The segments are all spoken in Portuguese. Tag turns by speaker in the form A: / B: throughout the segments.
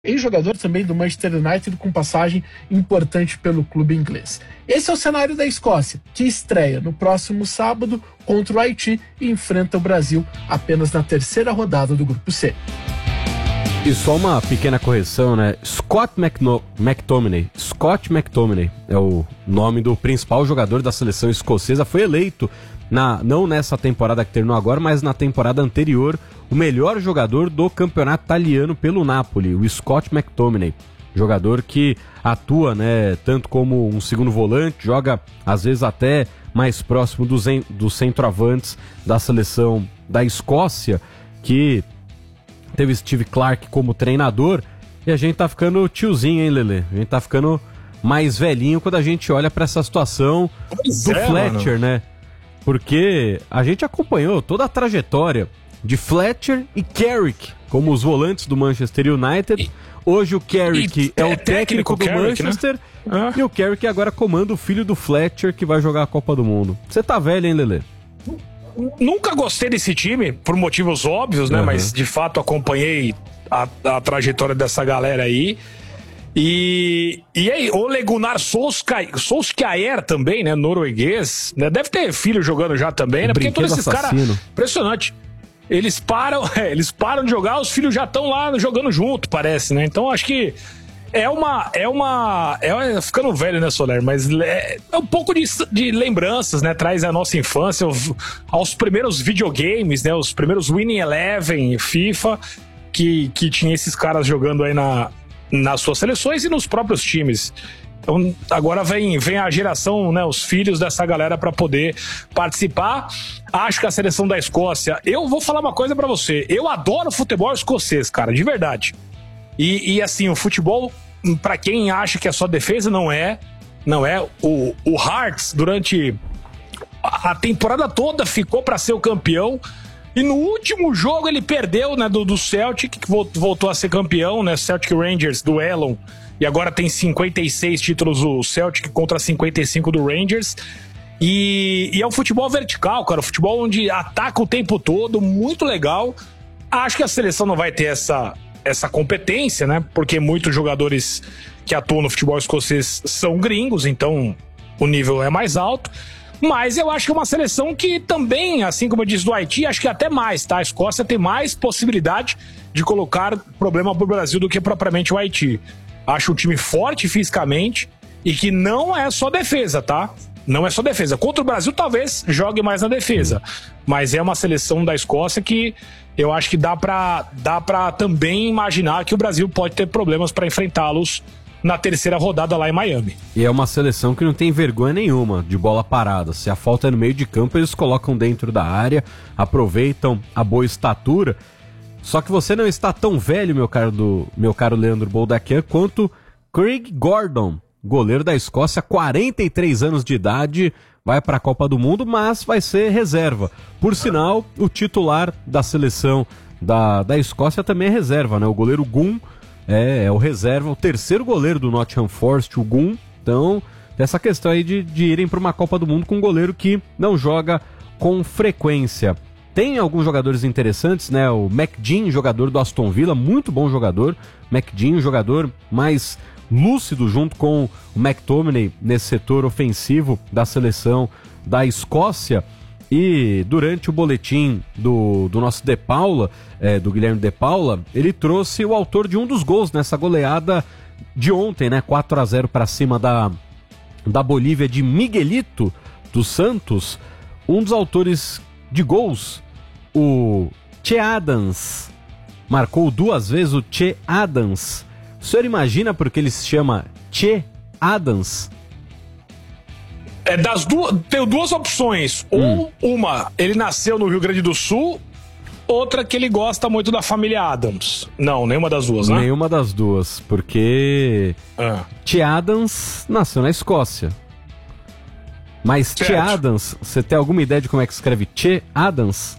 A: ex-jogador também do Manchester United com passagem importante pelo clube inglês. Esse é o cenário da Escócia, que estreia no próximo sábado contra o Haiti e enfrenta o Brasil apenas na terceira rodada do Grupo C.
B: E só uma pequena correção, né? Scott McTominay é o nome do principal jogador da seleção escocesa, foi eleito, não nessa temporada que terminou agora, mas na temporada anterior, o melhor jogador do campeonato italiano pelo Napoli, o Scott McTominay. Jogador que atua, né, tanto como um segundo volante, joga às vezes até mais próximo dos centroavantes da seleção da Escócia, que teve Steve Clarke como treinador, e a gente tá ficando tiozinho, hein, Lelê? A gente tá ficando mais velhinho quando a gente olha pra essa situação do Fletcher, né? Porque a gente acompanhou toda a trajetória de Fletcher e Carrick como os volantes do Manchester United. Hoje o Carrick é o técnico do
C: Carrick,
B: Manchester,
C: né?
B: E o Carrick agora comanda o filho do Fletcher, que vai jogar a Copa do Mundo. Você tá velho, hein, Lelê?
C: Nunca gostei desse time, por motivos óbvios, né? Mas de fato acompanhei a trajetória dessa galera aí. E aí, Ole Gunnar Solskjaer também, né? Norueguês, né? Deve ter filho jogando já também, né? Porque todos esses caras. Impressionante. Eles param de jogar, os filhos já estão lá jogando junto, parece, né? Então acho que ficando velho, né, Soler? Mas é um pouco de lembranças, né? Traz a nossa infância aos primeiros videogames, né? Os primeiros Winning Eleven, FIFA, que tinha esses caras jogando aí nas suas seleções e nos próprios times. Então agora vem a geração, né? Os filhos dessa galera para poder participar. Acho que a seleção da Escócia... Eu vou falar uma coisa para você. Eu adoro futebol escocês, cara, de verdade. E assim, o futebol, pra quem acha que é só defesa, não é. O Hearts, durante a temporada toda, ficou pra ser o campeão. E no último jogo ele perdeu, né, do Celtic, que voltou a ser campeão, né? Celtic Rangers, do Elon. E agora tem 56 títulos o Celtic contra 55 do Rangers. E é um futebol vertical, cara. Um futebol onde ataca o tempo todo, muito legal. Acho que a seleção não vai ter essa competência, né? Porque muitos jogadores que atuam no futebol escocês são gringos, então o nível é mais alto. Mas eu acho que é uma seleção que também, assim como eu disse do Haiti, acho que até mais, tá? A Escócia tem mais possibilidade de colocar problema pro Brasil do que propriamente o Haiti. Acho um time forte fisicamente e que não é só defesa, tá? Não é só defesa. Contra o Brasil talvez jogue mais na defesa, mas é uma seleção da Escócia que eu acho que dá pra também imaginar que o Brasil pode ter problemas para enfrentá-los na terceira rodada lá em Miami.
B: E é uma seleção que não tem vergonha nenhuma de bola parada. Se a falta é no meio de campo, eles colocam dentro da área, aproveitam a boa estatura. Só que você não está tão velho, meu caro Leandro Boldaquian, quanto Craig Gordon, goleiro da Escócia, 43 anos de idade, vai para a Copa do Mundo, mas vai ser reserva. Por sinal, o titular da seleção da Escócia também é reserva, né? O goleiro Gunn é o reserva, o terceiro goleiro do Nottingham Forest, o Gunn. Então, essa questão aí de irem para uma Copa do Mundo com um goleiro que não joga com frequência. Tem alguns jogadores interessantes, né? O McGinn, jogador do Aston Villa, muito bom jogador. McGinn, jogador mais lúcido junto com o McTominay nesse setor ofensivo da seleção da Escócia. E durante o boletim do nosso De Paula, do Guilherme De Paula, ele trouxe o autor de um dos gols nessa goleada de ontem, né? 4-0 para cima da Bolívia, de Miguelito dos Santos. Um dos autores de gols, o Che Adams, marcou 2 vezes o Che Adams. O senhor imagina por que ele se chama Che Adams?
C: Tenho 2 opções. Uma, ele nasceu no Rio Grande do Sul. Outra, que ele gosta muito da família Adams. Não, nenhuma das duas, né?
B: Nenhuma das duas, porque Che Adams nasceu na Escócia. Mas certo. Che Adams, você tem alguma ideia de como é que escreve Che Adams?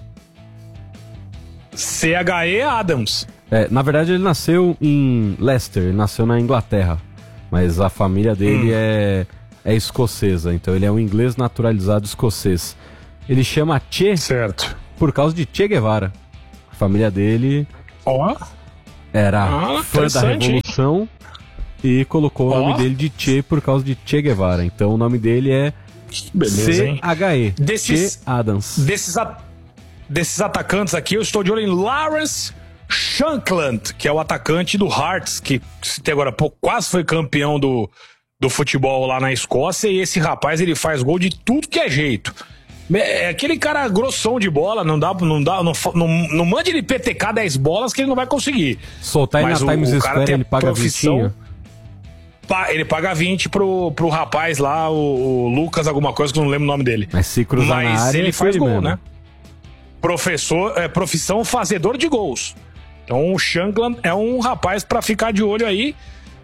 C: C-H-E Adams.
B: Na verdade ele nasceu em Leicester, ele nasceu na Inglaterra. Mas a família dele é escocesa, então ele é um inglês naturalizado escocês. Ele chama Che
C: certo.
B: Por causa de Che Guevara. A família dele era fã da Revolução e colocou o nome dele de Che por causa de Che Guevara. Então o nome dele é C-H-E. Che Adams.
C: Desses atacantes aqui, eu estou de olho em Lawrence Shankland, que é o atacante do Hearts, que até agora pouco quase foi campeão do futebol lá na Escócia, e esse rapaz ele faz gol de tudo que é jeito. É aquele cara grossão de bola, não mande ele PTK 10 bolas que ele não vai conseguir.
B: Soltar ele na Times Square, ele paga 20.
C: Ele paga 20 pro rapaz lá, o Lucas alguma coisa, que eu não lembro o nome dele.
B: Mas se cruzar na área,
C: ele faz gol,
B: mesmo,
C: né? Profissão fazedor de gols. Então o Shankland é um rapaz pra ficar de olho aí.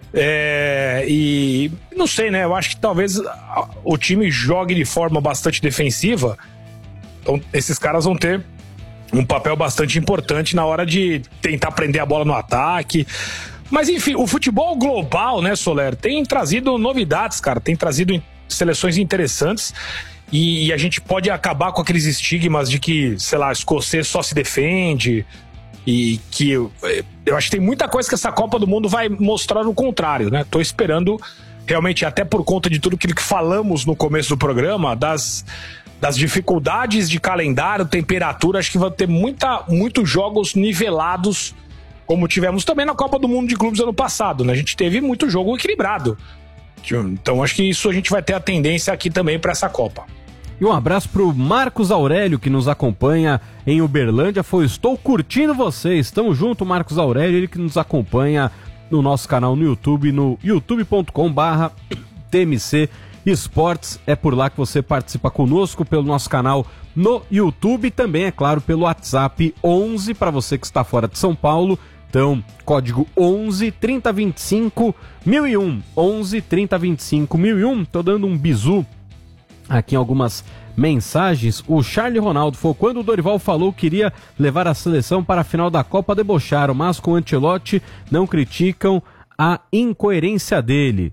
C: E não sei, né? Eu acho que talvez o time jogue de forma bastante defensiva. Então esses caras vão ter um papel bastante importante na hora de tentar prender a bola no ataque. Mas enfim, o futebol global, né, Soler, tem trazido novidades, cara. Tem trazido seleções interessantes. E a gente pode acabar com aqueles estigmas de que, sei lá, escocês só se defende. E que eu acho que tem muita coisa que essa Copa do Mundo vai mostrar o contrário, né? Tô esperando realmente, até por conta de tudo aquilo que falamos no começo do programa, das dificuldades de calendário, temperatura, acho que vai ter muitos jogos nivelados, como tivemos também na Copa do Mundo de Clubes ano passado, né? A gente teve muito jogo equilibrado. Então acho que isso a gente vai ter a tendência aqui também para essa Copa.
B: E um abraço pro Marcos Aurélio, que nos acompanha em Uberlândia. Estou curtindo vocês. Tamo junto, Marcos Aurélio, ele que nos acompanha no nosso canal no YouTube, no youtube.com/TMC Esportes. É por lá que você participa conosco, pelo nosso canal no YouTube e também, é claro, pelo WhatsApp 11, para você que está fora de São Paulo. Então, código 11 3025 1001. 11 3025 1001. Tô dando um bizu aqui em algumas mensagens. O Charlie Ronaldo falou: quando o Dorival falou que iria levar a seleção para a final da Copa, debocharam, mas com o Ancelotti não criticam a incoerência dele.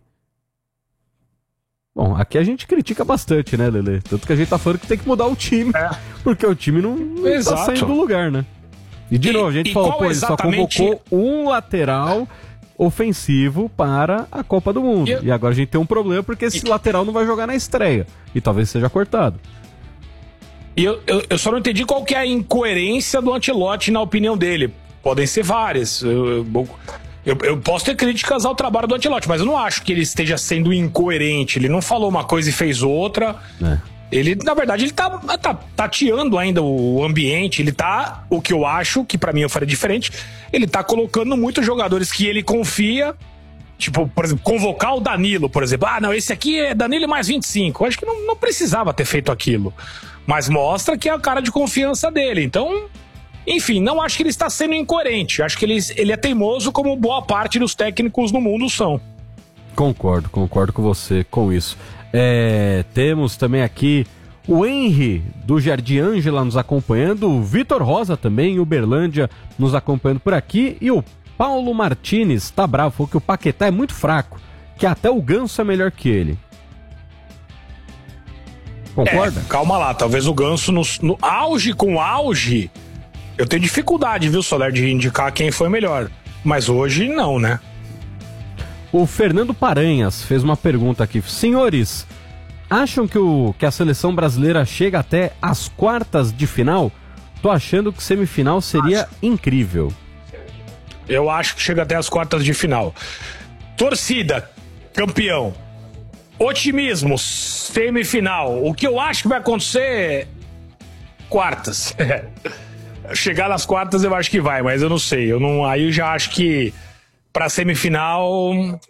B: Bom, aqui a gente critica bastante, né, Lelê? Tanto que a gente tá falando que tem que mudar o time, porque o time não tá saindo do lugar, né? E de novo, a gente falou, ele só convocou um lateral ofensivo para a Copa do Mundo. E agora a gente tem um problema porque esse lateral não vai jogar na estreia. E talvez seja cortado.
C: E eu só não entendi qual que é a incoerência do Ancelotti na opinião dele. Podem ser várias. Eu posso ter críticas ao trabalho do Ancelotti, mas eu não acho que ele esteja sendo incoerente. Ele não falou uma coisa e fez outra. Ele, na verdade, ele tá tateando ainda o ambiente. Ele tá, o que eu acho, que pra mim eu faria diferente, ele tá colocando muitos jogadores que ele confia. Tipo, por exemplo, convocar o Danilo, por exemplo. Ah, não, esse aqui é Danilo mais 25. Eu acho que não precisava ter feito aquilo. Mas mostra que é a cara de confiança dele. Então, enfim, não acho que ele está sendo incoerente. Acho que ele é teimoso, como boa parte dos técnicos no mundo são.
B: Concordo com você com isso. Temos também aqui o Henry do Jardim Ângela nos acompanhando, o Vitor Rosa também, Uberlândia, nos acompanhando por aqui, e o Paulo Martins tá bravo, falou que o Paquetá é muito fraco, que até o Ganso é melhor que ele. Concorda?
C: Calma lá, talvez o Ganso no auge com auge, eu tenho dificuldade, viu, Soler, de indicar quem foi melhor, mas hoje não, né?
B: O Fernando Paranhas fez uma pergunta aqui. Senhores, acham que a seleção brasileira chega até as quartas de final? Tô achando que semifinal seria incrível.
C: Eu acho que chega até as quartas de final. Torcida, campeão. Otimismo, semifinal. O que eu acho que vai acontecer? Quartas. Chegar nas quartas eu acho que vai, mas eu não sei. Aí eu já acho que pra semifinal,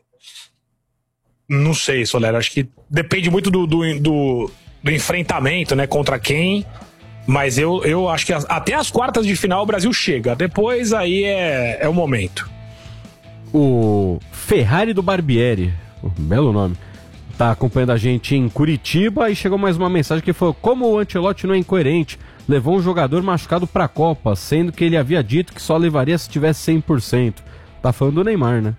C: não sei, Soler, acho que depende muito do enfrentamento, né, contra quem, mas eu acho que até as quartas de final o Brasil chega, depois aí é o momento.
B: O Ferrari do Barbieri, belo nome, tá acompanhando a gente em Curitiba e chegou mais uma mensagem que foi: como o Ancelotti não é incoerente, levou um jogador machucado pra Copa, sendo que ele havia dito que só levaria se tivesse 100%. Tá falando do Neymar, né?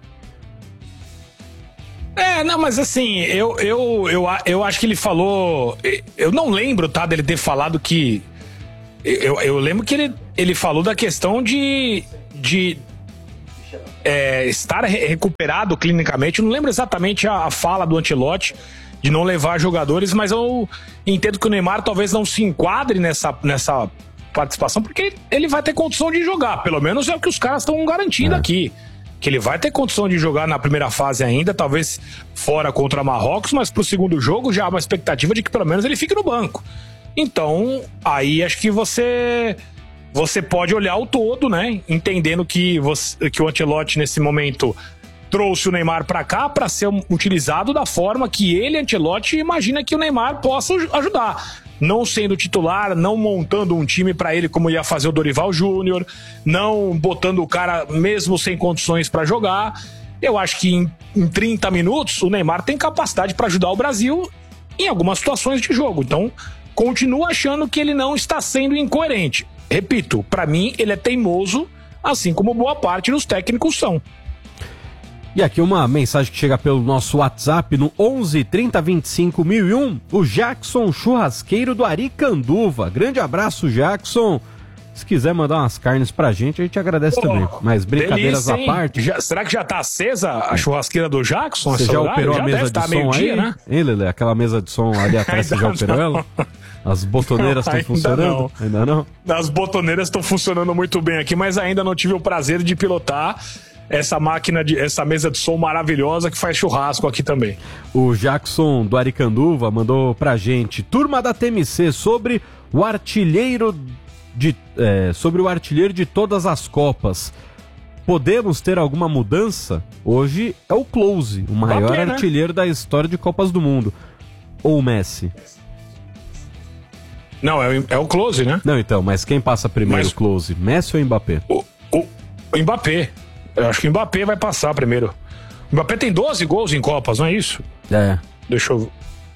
C: Não, mas assim, eu acho que ele falou. Eu não lembro, tá, dele ter falado que. Eu lembro que ele falou da questão de estar recuperado clinicamente. Eu não lembro exatamente a fala do Ancelotti de não levar jogadores, mas eu entendo que o Neymar talvez não se enquadre nessa participação, porque ele vai ter condição de jogar, pelo menos é o que os caras estão garantindo aqui, que ele vai ter condição de jogar na primeira fase ainda, talvez fora contra Marrocos, mas pro segundo jogo já há uma expectativa de que pelo menos ele fique no banco. Então, aí acho que você pode olhar o todo, né? Entendendo que o Ancelotti nesse momento trouxe o Neymar para cá para ser utilizado da forma que ele, Ancelotti, imagina que o Neymar possa ajudar. Não sendo titular, não montando um time para ele como ia fazer o Dorival Júnior, não botando o cara mesmo sem condições para jogar. Eu acho que em 30 minutos o Neymar tem capacidade para ajudar o Brasil em algumas situações de jogo. Então, continuo achando que ele não está sendo incoerente. Repito, para mim ele é teimoso, assim como boa parte dos técnicos são.
B: E aqui uma mensagem que chega pelo nosso WhatsApp no 11 30 25 1001, o Jackson Churrasqueiro do Aricanduva. Grande abraço, Jackson. Se quiser mandar umas carnes pra gente, a gente agradece também. Mas brincadeiras à parte...
C: será que já tá acesa a churrasqueira do Jackson?
B: Você já operou a mesa de som aí?
C: Né?
B: Hein, Lelê? Aquela mesa de som ali atrás, você já operou ela? As botoneiras estão funcionando? Ainda não?
C: As botoneiras estão funcionando muito bem aqui, mas ainda não tive o prazer de pilotar essa essa mesa de som maravilhosa que faz churrasco aqui também.
B: O Jackson do Aricanduva mandou pra gente: turma da TMC, sobre o artilheiro de todas as Copas. Podemos ter alguma mudança? Hoje é o Klose, o maior artilheiro da história de Copas do Mundo. Ou o Messi?
C: Não, é o Klose, né?
B: Não, então, mas quem passa primeiro, o Klose? Messi ou Mbappé?
C: O Mbappé. Eu acho que o Mbappé vai passar primeiro. O Mbappé tem 12 gols em Copas, não é isso?
B: É.
C: Deixa eu...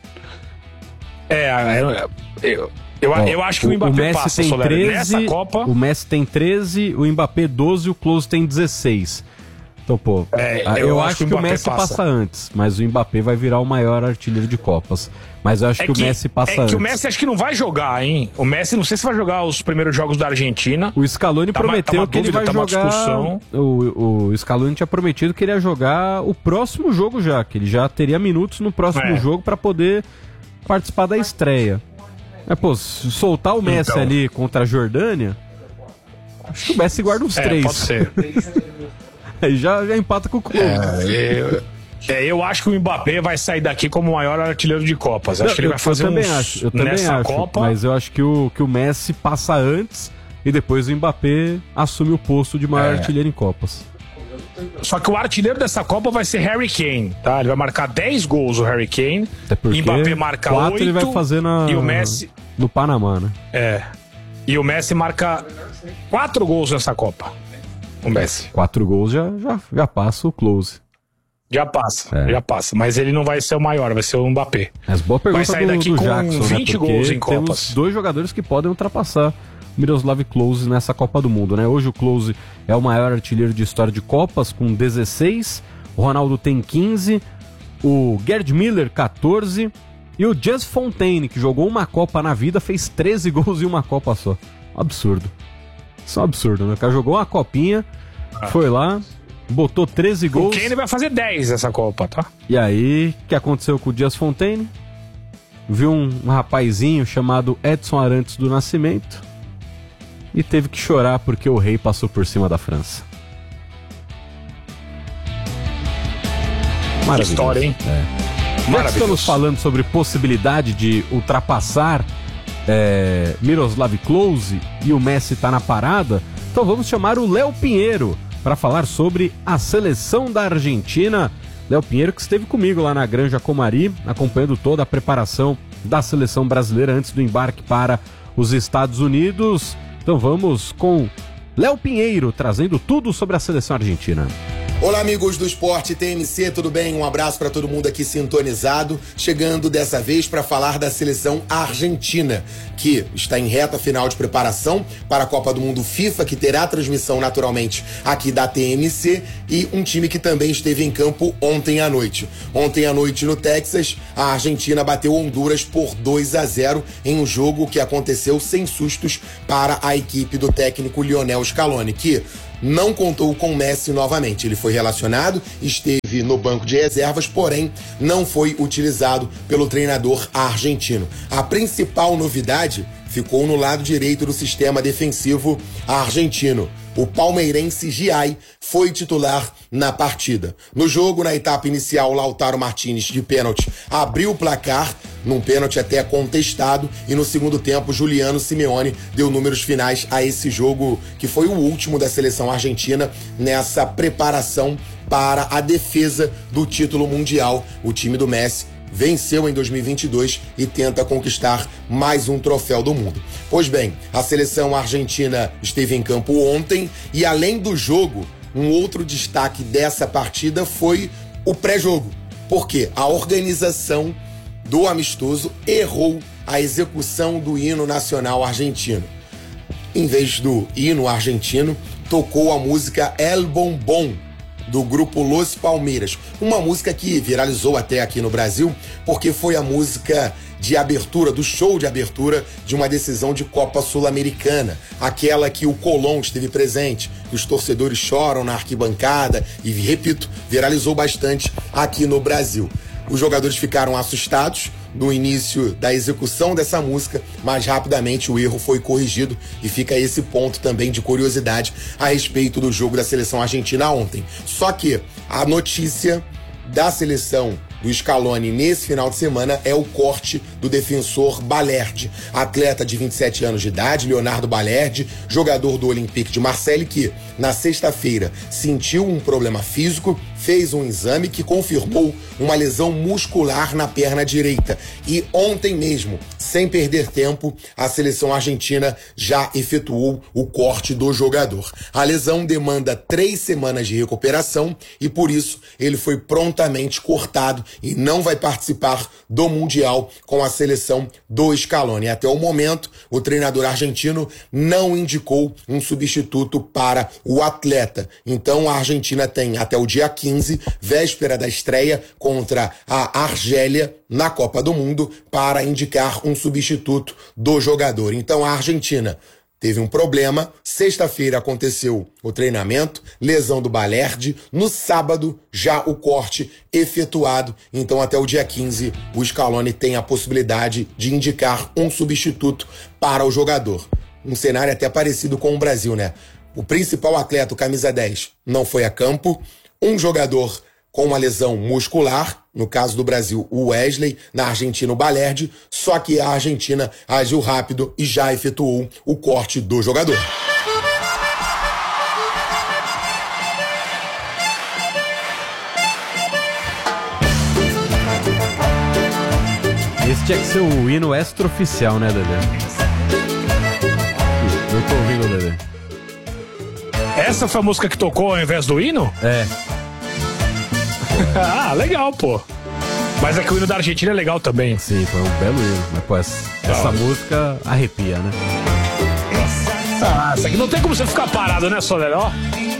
C: Eu acho que o Mbappé passa,
B: tem
C: Soler,
B: 13,
C: nessa Copa.
B: O Messi tem 13, o Mbappé 12 e o Klose tem 16. Então, pô, eu acho que o Messi passa antes, mas o Mbappé vai virar o maior artilheiro de Copas. Mas eu acho que o Messi passa antes.
C: É que o Messi acho que não vai jogar, hein? O Messi, não sei se vai jogar os primeiros jogos da Argentina.
B: O Scaloni prometeu que ele vai jogar... O Scaloni tinha prometido que ele ia jogar o próximo jogo já, que ele já teria minutos no próximo jogo para poder participar da estreia. Pô, se soltar o Messi ali contra a Jordânia, acho que o Messi guarda uns 3.
C: Pode ser.
B: Aí já empata com o clube.
C: Eu acho que o Mbappé vai sair daqui como o maior artilheiro de Copas. Acho que ele vai fazer
B: eu também acho,
C: Copa.
B: Mas eu acho que o Messi passa antes e depois o Mbappé assume o posto de maior artilheiro em Copas.
C: Só que o artilheiro dessa Copa vai ser Harry Kane, tá? Ele vai marcar 10 gols, o Harry Kane.
B: Até porque
C: Mbappé marca 8.
B: Ele vai fazer
C: e o Messi...
B: no Panamá, né?
C: E o Messi marca 4 gols nessa Copa. O Messi.
B: 4 gols já passa o Klose.
C: Já passa. Mas ele não vai ser o maior, vai ser o Mbappé.
B: Mas boa pergunta
C: vai sair daqui com
B: Jackson,
C: 20 gols em Copas.
B: Temos 2 jogadores que podem ultrapassar Miroslav Klose nessa Copa do Mundo, né? Hoje o Klose é o maior artilheiro de história de Copas, com 16. O Ronaldo tem 15. O Gerd Müller, 14. E o Just Fontaine, que jogou uma Copa na vida, fez 13 gols em uma Copa só. Absurdo. Isso é um absurdo, né? O cara jogou uma copinha, foi lá, botou 13 gols.
C: O Kane vai fazer 10 nessa Copa, tá?
B: E aí, o que aconteceu com o Just Fontaine? Viu um rapazinho chamado Edson Arantes do Nascimento e teve que chorar porque o rei passou por cima da França. Maravilhoso.
C: História, hein?
B: Já que estamos falando sobre possibilidade de ultrapassar Miroslav Klose e o Messi tá na parada, então vamos chamar o Léo Pinheiro para falar sobre a seleção da Argentina. Léo Pinheiro, que esteve comigo lá na Granja Comari, acompanhando toda a preparação da seleção brasileira antes do embarque para os Estados Unidos. Então vamos com Léo Pinheiro, trazendo tudo sobre a seleção argentina.
D: Olá, amigos do Esporte TMC, tudo bem? Um abraço para todo mundo aqui sintonizado, chegando dessa vez para falar da seleção argentina, que está em reta final de preparação para a Copa do Mundo FIFA, que terá transmissão naturalmente aqui da TMC, e um time que também esteve em campo ontem à noite. Ontem à noite no Texas, a Argentina bateu Honduras por 2-0 em um jogo que aconteceu sem sustos para a equipe do técnico Lionel Scaloni, que não contou com Messi novamente. Ele foi relacionado, esteve no banco de reservas, porém não foi utilizado pelo treinador argentino. A principal novidade ficou no lado direito do sistema defensivo argentino. O palmeirense Giai foi titular na partida. No jogo, na etapa inicial, Lautaro Martínez, de pênalti, abriu o placar, num pênalti até contestado, e no segundo tempo, Juliano Simeone deu números finais a esse jogo, que foi o último da seleção argentina nessa preparação para a defesa do título mundial. O time do Messi venceu em 2022 e tenta conquistar mais um troféu do mundo. Pois bem, a seleção argentina esteve em campo ontem e, além do jogo, um outro destaque dessa partida foi o pré-jogo, porque a organização do amistoso errou a execução do hino nacional argentino. Em vez do hino argentino, tocou a música El Bombón, do grupo Los Palmeiras. Uma música que viralizou até aqui no Brasil, porque foi a música de abertura, do show de abertura de uma decisão de Copa Sul-Americana. Aquela que o Colón esteve presente, que os torcedores choram na arquibancada e, repito, viralizou bastante aqui no Brasil. Os jogadores ficaram assustados no início da execução dessa música, mas rapidamente o erro foi corrigido e fica esse ponto também de curiosidade a respeito do jogo da seleção argentina ontem. Só que a notícia da seleção do Scaloni nesse final de semana é o corte do defensor Balerdi, atleta de 27 anos de idade, Leonardo Balerdi, jogador do Olympique de Marseille, que na sexta-feira sentiu um problema físico, fez um exame que confirmou uma lesão muscular na perna direita. E ontem mesmo, sem perder tempo, a seleção argentina já efetuou o corte do jogador. A lesão demanda 3 semanas de recuperação e, por isso, ele foi prontamente cortado e não vai participar do Mundial com a seleção do Scaloni. Até o momento, o treinador argentino não indicou um substituto para o atleta. Então, a Argentina tem até o dia 15, véspera da estreia contra a Argélia na Copa do Mundo, para indicar um substituto do jogador. Então, a Argentina teve um problema, sexta-feira aconteceu o treinamento, lesão do Balerdi, no sábado já o corte efetuado, então até o dia 15 o Scaloni tem a possibilidade de indicar um substituto para o jogador. Um cenário até parecido com o Brasil, né? O principal atleta, o camisa 10, não foi a campo, um jogador com uma lesão muscular, no caso do Brasil, o Wesley, na Argentina, o Balerdi, só que a Argentina agiu rápido e já efetuou o corte do jogador.
B: Esse tinha que ser o hino extraoficial, né, Dedé? Eu tô ouvindo, Dedé.
C: Essa foi a música que tocou ao invés do hino?
B: É.
C: Ah, legal, pô. Mas é que o hino da Argentina é legal também.
B: Sim, foi um belo hino. Mas, pô, essa música arrepia, né?
C: Ah, isso aqui não tem como você ficar parado, né, Soler? Ó.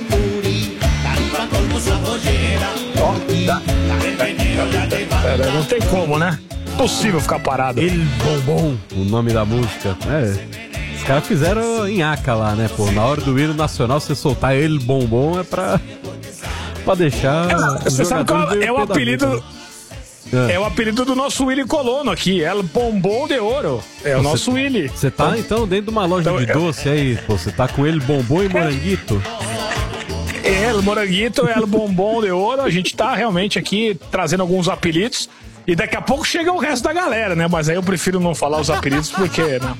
C: Não tem como, né? Impossível ficar parado.
B: El Bombón, o nome da música. Os caras fizeram em Aca lá, né, pô? Na hora do hino nacional, você soltar El Bombón é pra deixar.
C: Você sabe qual é o apelido? É o apelido do nosso Willy Colono aqui, El Bombón de Ouro. É o nosso Willy.
B: Você tá então dentro de uma loja de doce aí, pô. Você tá com El Bombón e Moranguito.
C: El Moranguito, El Bombón de Ouro. A gente tá realmente aqui trazendo alguns apelidos. E daqui a pouco chega o resto da galera, né? Mas aí eu prefiro não falar os apelidos porque, né?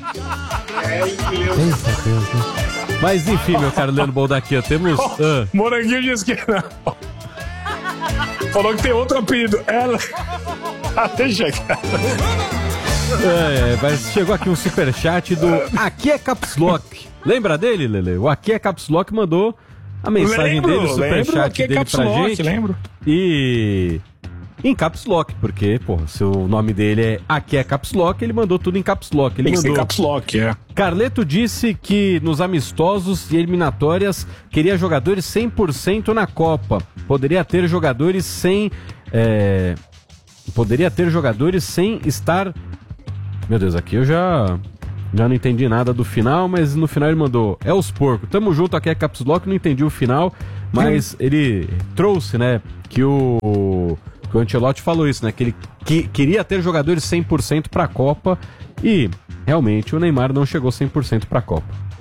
B: Mas enfim, meu caro Leandro Boldaquia, temos...
C: Moranguinho disse que não. Falou que tem outro apelido. Ela... Deixa, cara.
B: Mas chegou aqui um superchat do Aqui é Caps Lock. Lembra dele, Lele? O Aqui é Caps Lock mandou a mensagem dele, o superchat dele pra gente.
C: Lembro.
B: E... em Caps Lock, porque, pô, se o nome dele é Aqui é Caps Lock, ele mandou tudo em Caps Lock. Ele mandou...
C: Caps Lock, é.
B: Carleto disse que nos amistosos e eliminatórias queria jogadores 100% na Copa. Poderia ter jogadores sem estar... Meu Deus, aqui eu já Já não entendi nada do final, mas no final ele mandou: é os porcos, tamo junto, aqui é Caps Lock, não entendi o final, mas ele trouxe, né, que o Ancelotti falou isso, né, que ele queria ter jogadores 100% pra Copa, e realmente o Neymar não chegou 100% pra Copa.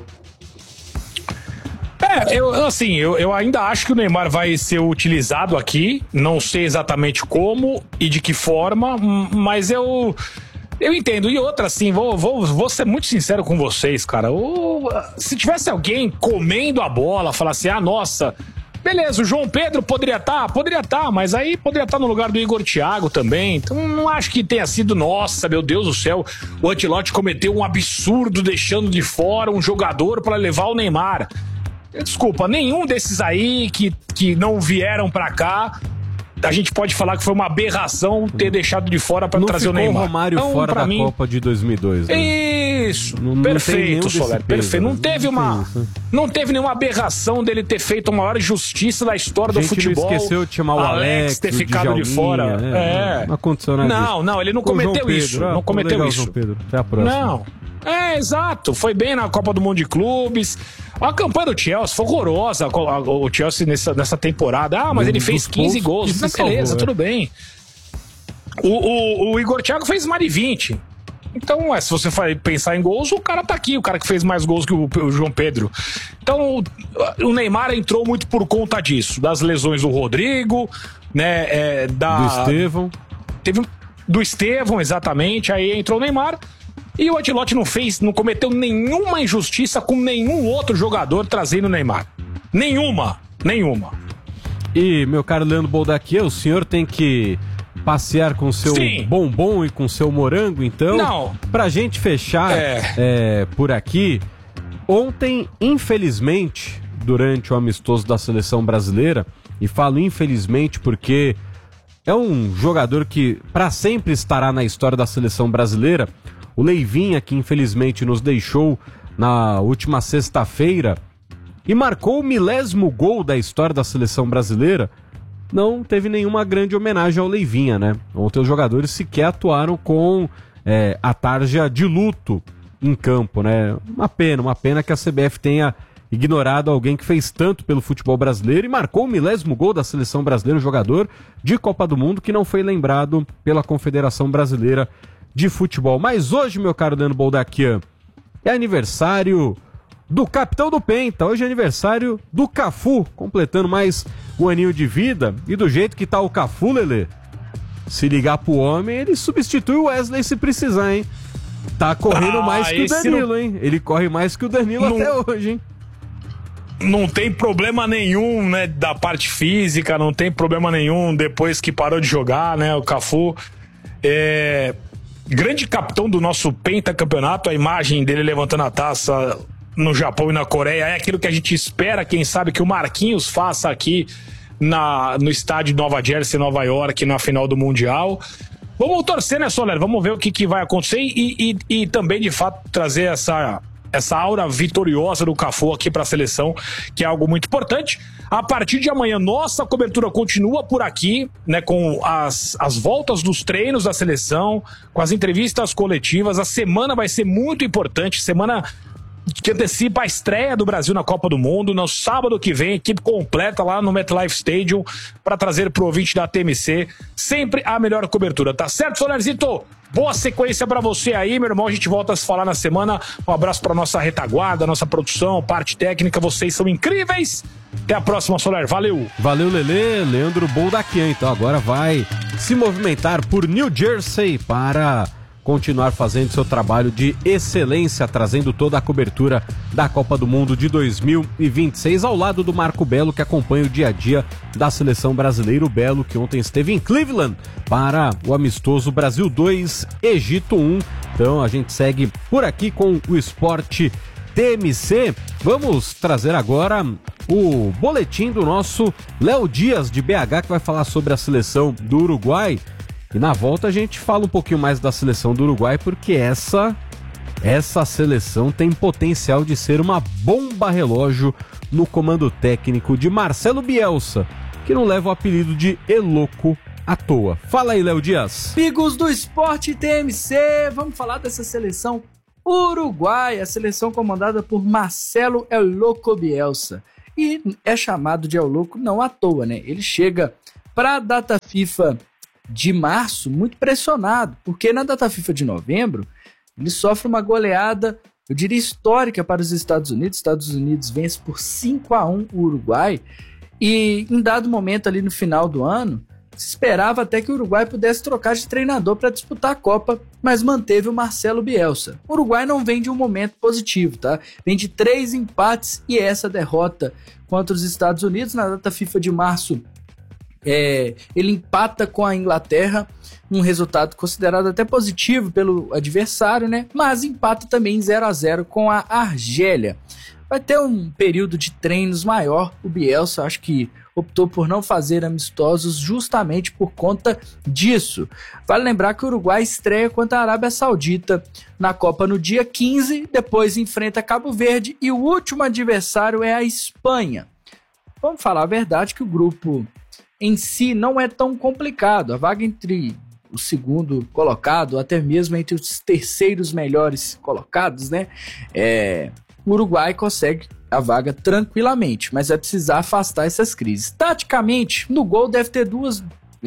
C: Eu ainda acho que o Neymar vai ser utilizado aqui, não sei exatamente como e de que forma, mas eu entendo. E outra, assim, vou ser muito sincero com vocês, cara. Se tivesse alguém comendo a bola, falar assim, nossa, beleza, o João Pedro poderia estar, mas aí poderia estar no lugar do Igor Thiago também. Então não acho que tenha sido, nossa, meu Deus do céu, o Ancelotti cometeu um absurdo deixando de fora um jogador para levar o Neymar. Desculpa, nenhum desses aí que não vieram pra cá, a gente pode falar que foi uma aberração ter deixado de fora pra trazer o Neymar.
B: Não ficou o Romário então, fora da Copa de 2002. Né?
C: Isso, perfeito, Soler, perfeito. Não teve nenhuma aberração dele ter feito a maior injustiça da história do futebol.
B: Não esqueceu de chamar o Alex
C: ter ficado de fora.
B: Não aconteceu nada.
C: Não, ele não cometeu isso. Não cometeu isso.
B: João Pedro. Até a próxima.
C: Não. Exato, foi bem na Copa do Mundo de Clubes. A campanha do Chelsea foi horrorosa, o Chelsea nessa temporada. Mas ele fez 15 gols. Não, beleza, tudo bem. O Igor Thiago fez mais de 20. Então, se você pensar em gols, o cara tá aqui, o cara que fez mais gols que o João Pedro. Então, o Neymar entrou muito por conta disso, das lesões do Rodrigo, né?
B: Do Estevão.
C: Do Estevão, exatamente. Aí entrou o Neymar. E o Ancelotti não cometeu nenhuma injustiça com nenhum outro jogador trazendo o Neymar. Nenhuma.
B: E, meu caro Leandro Boldaquian, o senhor tem que passear com seu bombom e com seu morango, então?
C: Não.
B: Pra gente fechar por aqui, ontem, infelizmente, durante o amistoso da seleção brasileira, e falo infelizmente porque é um jogador que pra sempre estará na história da seleção brasileira, o Leivinha, que infelizmente nos deixou na última sexta-feira e marcou o milésimo gol da história da seleção brasileira, não teve nenhuma grande homenagem ao Leivinha, né? Ontem os jogadores sequer atuaram com a tarja de luto em campo, né? Uma pena que a CBF tenha ignorado alguém que fez tanto pelo futebol brasileiro e marcou o milésimo gol da seleção brasileira, um jogador de Copa do Mundo que não foi lembrado pela Confederação Brasileira de Futebol. Mas hoje, meu caro Leandro Boldaquian, é aniversário do capitão do Penta. Hoje é aniversário do Cafu, completando mais um aninho de vida. E do jeito que tá o Cafu, Lelê, se ligar pro homem, ele substitui o Wesley se precisar, hein? Tá correndo mais que o Danilo, hein? Ele corre mais que o Danilo até hoje, hein?
C: Não tem problema nenhum, né, da parte física, não tem problema nenhum depois que parou de jogar, né, o Cafu. Grande capitão do nosso pentacampeonato, a imagem dele levantando a taça no Japão e na Coreia é aquilo que a gente espera, quem sabe, que o Marquinhos faça aqui no estádio de Nova Jersey, Nova York, na final do Mundial. Vamos torcer, né, Soler? Vamos ver o que vai acontecer e também, de fato, trazer essa aura vitoriosa do Cafu aqui para a seleção, que é algo muito importante. A partir de amanhã, nossa cobertura continua por aqui, né, com as voltas dos treinos da seleção, com as entrevistas coletivas. A semana vai ser muito importante, semana que antecipa a estreia do Brasil na Copa do Mundo. No sábado que vem, equipe completa lá no MetLife Stadium para trazer pro ouvinte da TMC sempre a melhor cobertura, tá certo, Solerzito? Boa sequência pra você aí, meu irmão. A gente volta a se falar na semana. Um abraço pra nossa retaguarda, nossa produção, parte técnica. Vocês são incríveis. Até a próxima, Soler. Valeu.
B: Valeu, Lelê. Leandro Boldaquian, então, agora vai se movimentar por New Jersey para continuar fazendo seu trabalho de excelência, trazendo toda a cobertura da Copa do Mundo de 2026, ao lado do Marco Belo, que acompanha o dia a dia da seleção brasileira. O Belo, que ontem esteve em Cleveland para o amistoso Brasil 2, Egito 1. Então a gente segue por aqui com o Esporte TMC. Vamos trazer agora o boletim do nosso Léo Dias, de BH, que vai falar sobre a seleção do Uruguai. E na volta a gente fala um pouquinho mais da seleção do Uruguai, porque essa seleção tem potencial de ser uma bomba relógio no comando técnico de Marcelo Bielsa, que não leva o apelido de Eloco à toa. Fala aí, Léo Dias.
E: Amigos do Esporte TMC, vamos falar dessa seleção Uruguai, a seleção comandada por Marcelo El Loco Bielsa. E é chamado de El Loco não à toa, né? Ele chega para a data FIFA de março muito pressionado, porque na data FIFA de novembro ele sofre uma goleada, eu diria histórica para os Estados Unidos. Os Estados Unidos vence por 5-1 o Uruguai, e em dado momento ali no final do ano, se esperava até que o Uruguai pudesse trocar de treinador para disputar a Copa, mas manteve o Marcelo Bielsa. O Uruguai não vem de um momento positivo, tá? Vem de 3 empates e essa derrota contra os Estados Unidos na data FIFA de março. Ele empata com a Inglaterra, um resultado considerado até positivo pelo adversário, né? Mas empata também 0-0 com a Argélia. Vai ter um período de treinos maior. O Bielsa, acho que optou por não fazer amistosos justamente por conta disso. Vale lembrar que o Uruguai estreia contra a Arábia Saudita na Copa no dia 15, depois enfrenta Cabo Verde e o último adversário é a Espanha. Vamos falar a verdade que o grupo em si não é tão complicado. A vaga entre o segundo colocado, até mesmo entre os terceiros melhores colocados, né? O Uruguai consegue a vaga tranquilamente, mas vai precisar afastar essas crises. Taticamente, no gol deve ter duas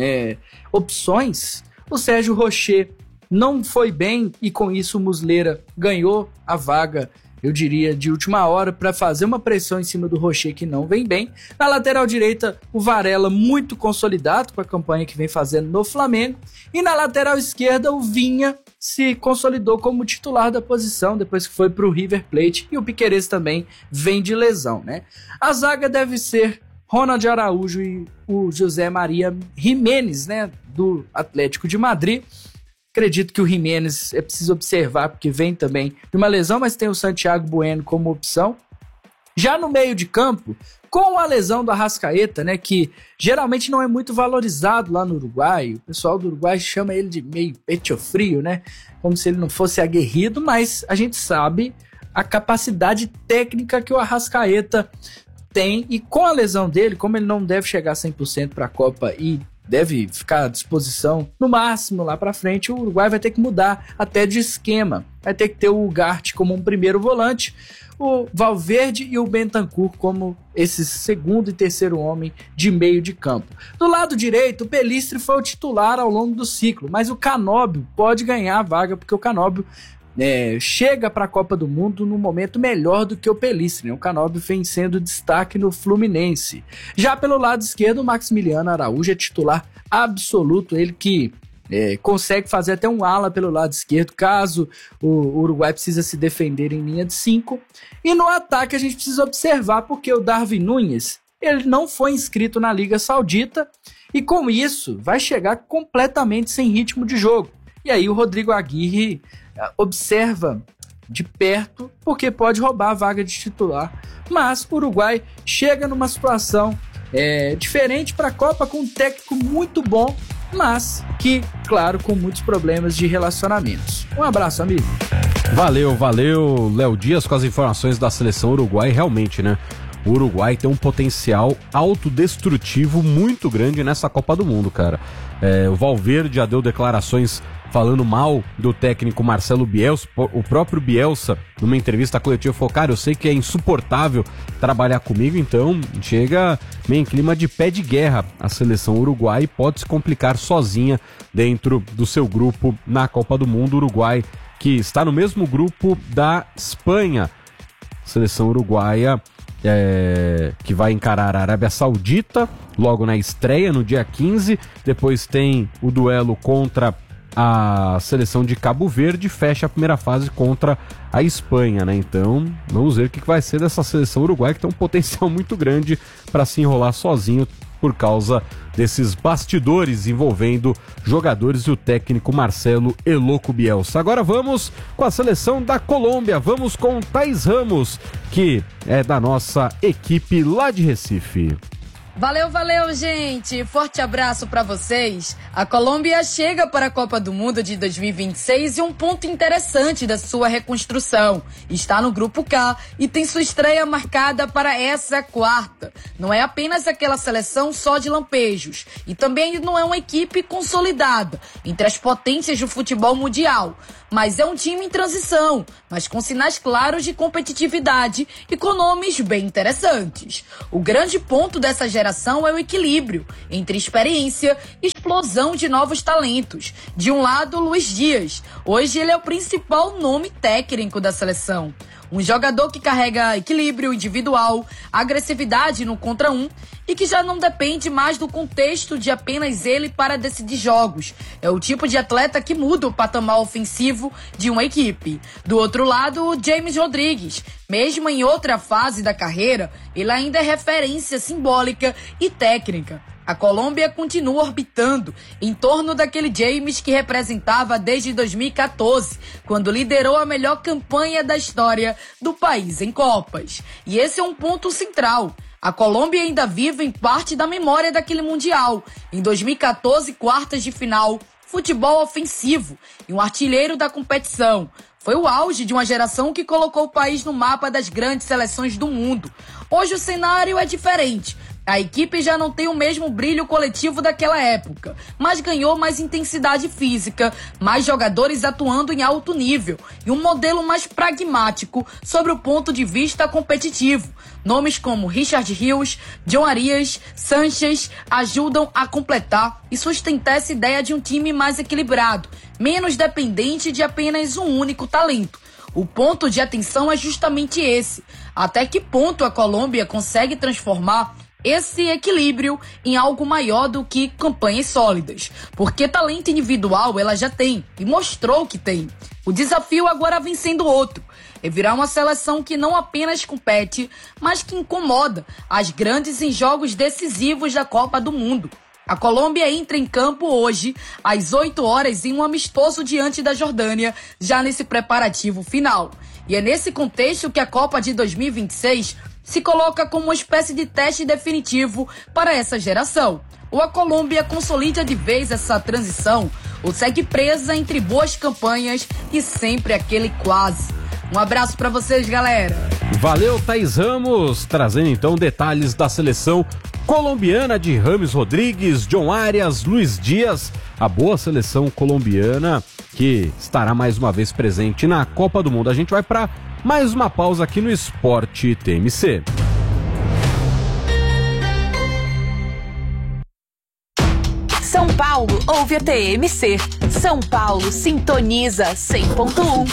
E: opções. O Sérgio Rocher não foi bem e com isso o Muslera ganhou a vaga, eu diria, de última hora para fazer uma pressão em cima do Rocher que não vem bem. Na lateral direita, o Varela muito consolidado com a campanha que vem fazendo no Flamengo. E na lateral esquerda, o Vinha se consolidou como titular da posição depois que foi para o River Plate. E o Piquerez também vem de lesão, né? A zaga deve ser Ronald Araújo e o José Maria Jiménez, né? Do Atlético de Madrid. Acredito que o Jiménez é preciso observar, porque vem também de uma lesão, mas tem o Santiago Bueno como opção. Já no meio de campo, com a lesão do Arrascaeta, né, que geralmente não é muito valorizado lá no Uruguai, o pessoal do Uruguai chama ele de meio pecho frio, né, como se ele não fosse aguerrido, mas a gente sabe a capacidade técnica que o Arrascaeta tem, e com a lesão dele, como ele não deve chegar 100% para a Copa e deve ficar à disposição no máximo lá para frente, o Uruguai vai ter que mudar até de esquema. Vai ter que ter o Ugarte como um primeiro volante, o Valverde e o Bentancur como esse segundo e terceiro homem de meio de campo. Do lado direito, o Pelistri foi o titular ao longo do ciclo, mas o Canóbio pode ganhar a vaga, porque o Canóbio chega para a Copa do Mundo num momento melhor do que o Pelistri, né? O Canóbio vem sendo destaque no Fluminense. Já pelo lado esquerdo, o Maximiliano Araújo é titular absoluto, ele que consegue fazer até um ala pelo lado esquerdo, caso o Uruguai precisa se defender em linha de 5. E no ataque a gente precisa observar, porque o Darwin Núñez, ele não foi inscrito na Liga Saudita, e com isso vai chegar completamente sem ritmo de jogo. E aí o Rodrigo Aguirre observa de perto, porque pode roubar a vaga de titular. Mas o Uruguai chega numa situação diferente para a Copa, com um técnico muito bom, mas que, claro, com muitos problemas de relacionamentos. Um abraço, amigo.
B: Valeu, Léo Dias, com as informações da seleção uruguai. Realmente, né? O Uruguai tem um potencial autodestrutivo muito grande nessa Copa do Mundo, cara. O Valverde já deu declarações falando mal do técnico Marcelo Bielsa. O próprio Bielsa, numa entrevista coletiva, falou: cara, eu sei que é insuportável trabalhar comigo, então chega meio em clima de pé de guerra a seleção uruguai e pode se complicar sozinha dentro do seu grupo na Copa do Mundo. O Uruguai, que está no mesmo grupo da Espanha, seleção uruguaia que vai encarar a Arábia Saudita logo na estreia, no dia 15. Depois tem o duelo contra a seleção de Cabo Verde, fecha a primeira fase contra a Espanha, né? Então, vamos ver o que vai ser dessa seleção uruguaia, que tem um potencial muito grande para se enrolar sozinho por causa desses bastidores envolvendo jogadores e o técnico Marcelo El Loco Bielsa. Agora vamos com a seleção da Colômbia, vamos com Thaís Ramos, que é da nossa equipe lá de Recife.
F: Valeu, gente! Forte abraço pra vocês! A Colômbia chega para a Copa do Mundo de 2026 e um ponto interessante da sua reconstrução. Está no Grupo K e tem sua estreia marcada para essa quarta. Não é apenas aquela seleção só de lampejos, e também não é uma equipe consolidada entre as potências do futebol mundial. mas é um time em transição, mas com sinais claros de competitividade e com nomes bem interessantes. O grande ponto dessa geração é o equilíbrio entre experiência e explosão de novos talentos. De um lado, Luiz Dias. Hoje ele é o principal nome técnico da seleção. Um jogador que carrega equilíbrio individual, agressividade no contra um e que já não depende mais do contexto de apenas ele para decidir jogos. É o tipo de atleta que muda o patamar ofensivo de uma equipe. Do outro lado, o James Rodrigues. Mesmo em outra fase da carreira, ele ainda é referência simbólica e técnica. A Colômbia continua orbitando em torno daquele James que representava desde 2014, quando liderou a melhor campanha da história do país em Copas. E esse é um ponto central. A Colômbia ainda vive em parte da memória daquele Mundial. Em 2014, quartas de final, futebol ofensivo e um artilheiro da competição. Foi o auge de uma geração que colocou o país no mapa das grandes seleções do mundo. Hoje o cenário é diferente. A equipe já não tem o mesmo brilho coletivo daquela época, mas ganhou mais intensidade física, mais jogadores atuando em alto nível e um modelo mais pragmático sobre o ponto de vista competitivo. Nomes como Richard Rios, John Arias, Sanchez ajudam a completar e sustentar essa ideia de um time mais equilibrado, menos dependente de apenas um único talento. O ponto de atenção é justamente esse. Até que ponto a Colômbia consegue transformar esse equilíbrio em algo maior do que campanhas sólidas, porque talento individual ela já tem e mostrou que tem. O desafio agora vem sendo outro, é virar uma seleção que não apenas compete, mas que incomoda as grandes em jogos decisivos da Copa do Mundo. A Colômbia entra em campo hoje, às 8 horas, em um amistoso diante da Jordânia, já nesse preparativo final. E é nesse contexto que a Copa de 2026 se coloca como uma espécie de teste definitivo para essa geração. Ou a Colômbia consolida de vez essa transição, ou segue presa entre boas campanhas e sempre aquele quase. Um abraço para vocês, galera.
B: Valeu, Thaís Ramos, trazendo então detalhes da seleção colombiana de James Rodrigues, John Arias, Luiz Dias, a boa seleção colombiana que estará mais uma vez presente na Copa do Mundo. A gente vai para mais uma pausa aqui no Esporte TMC.
G: São Paulo ouve a TMC. São Paulo sintoniza 100.1.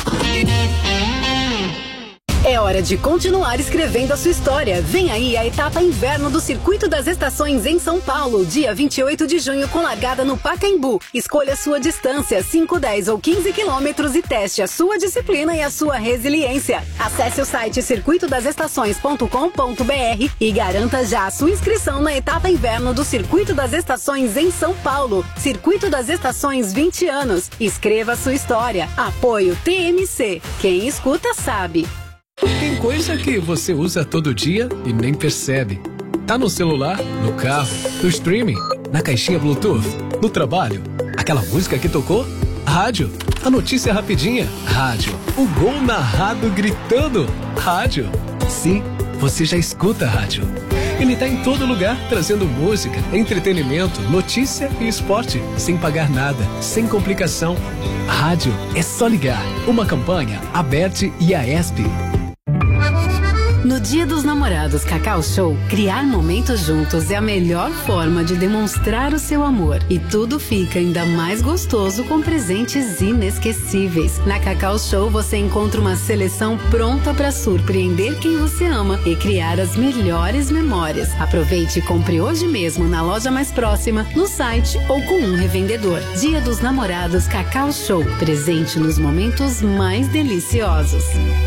H: É hora de continuar escrevendo a sua história. Vem aí a etapa inverno do Circuito das Estações em São Paulo, dia 28 de junho, com largada no Pacaembu. Escolha sua distância, 5, 10 ou 15 quilômetros e teste a sua disciplina e a sua resiliência. Acesse o site circuitodasestações.com.br e garanta já a sua inscrição na etapa inverno do Circuito das Estações em São Paulo. Circuito das Estações 20 anos. Escreva a sua história. Apoio TMC. Quem escuta sabe.
I: Tem coisa que você usa todo dia e nem percebe. Tá no celular, no carro, no streaming, na caixinha Bluetooth, no trabalho. Aquela música que tocou? Rádio. A notícia rapidinha? Rádio. O gol narrado gritando? Rádio. Sim, você já escuta a rádio. Ele tá em todo lugar, trazendo música, entretenimento, notícia e esporte, sem pagar nada, sem complicação. Rádio é só ligar. Uma campanha, Aberte e Aesp.
H: No Dia dos Namorados Cacau Show, criar momentos juntos é a melhor forma de demonstrar o seu amor. E tudo fica ainda mais gostoso com presentes inesquecíveis. Na Cacau Show você encontra uma seleção pronta para surpreender quem você ama e criar as melhores memórias. Aproveite e compre hoje mesmo na loja mais próxima, no site ou com um revendedor. Dia dos Namorados Cacau Show, presente nos momentos mais deliciosos.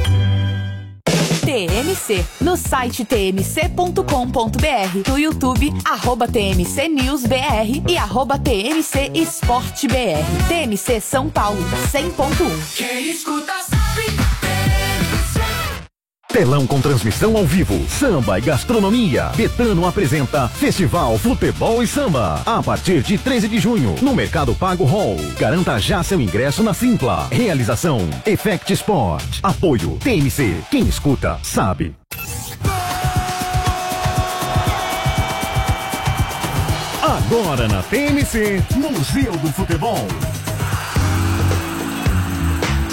G: TMC, no site tmc.com.br, no YouTube, @TMCNewsBR e @TMC Esporte BR. TMC São Paulo, 100.1.
J: Quem escuta sabe.
K: Telão com transmissão ao vivo, samba e gastronomia. Betano apresenta Festival Futebol e Samba. A partir de 13 de junho, no Mercado Pago Hall. Garanta já seu ingresso na Simpla. Realização Effect Sport. Apoio TMC. Quem escuta, sabe. Agora na TMC, Museu do Futebol.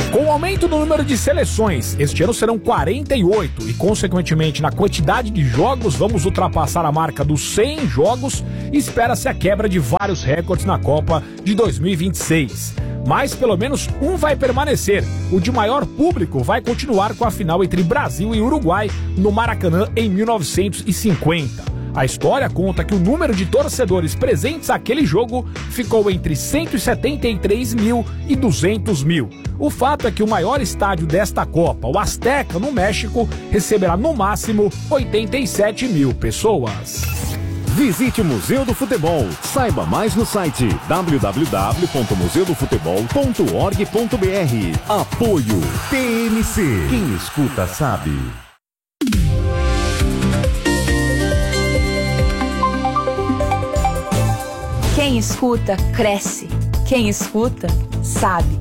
C: Com o aumento no número de seleções, este ano serão 48 e, consequentemente, na quantidade de jogos, vamos ultrapassar a marca dos 100 jogos e espera-se a quebra de vários recordes na Copa de 2026. Mas pelo menos um vai permanecer. O de maior público vai continuar com a final entre Brasil e Uruguai no Maracanã em 1950. A história conta que o número de torcedores presentes àquele jogo ficou entre 173 mil e 200 mil. O fato é que o maior estádio desta Copa, o Azteca, no México, receberá no máximo 87 mil pessoas.
K: Visite o Museu do Futebol. Saiba mais no site www.museudofutebol.org.br. Apoio TMC. Quem escuta sabe.
G: Quem escuta, cresce. Quem escuta, sabe.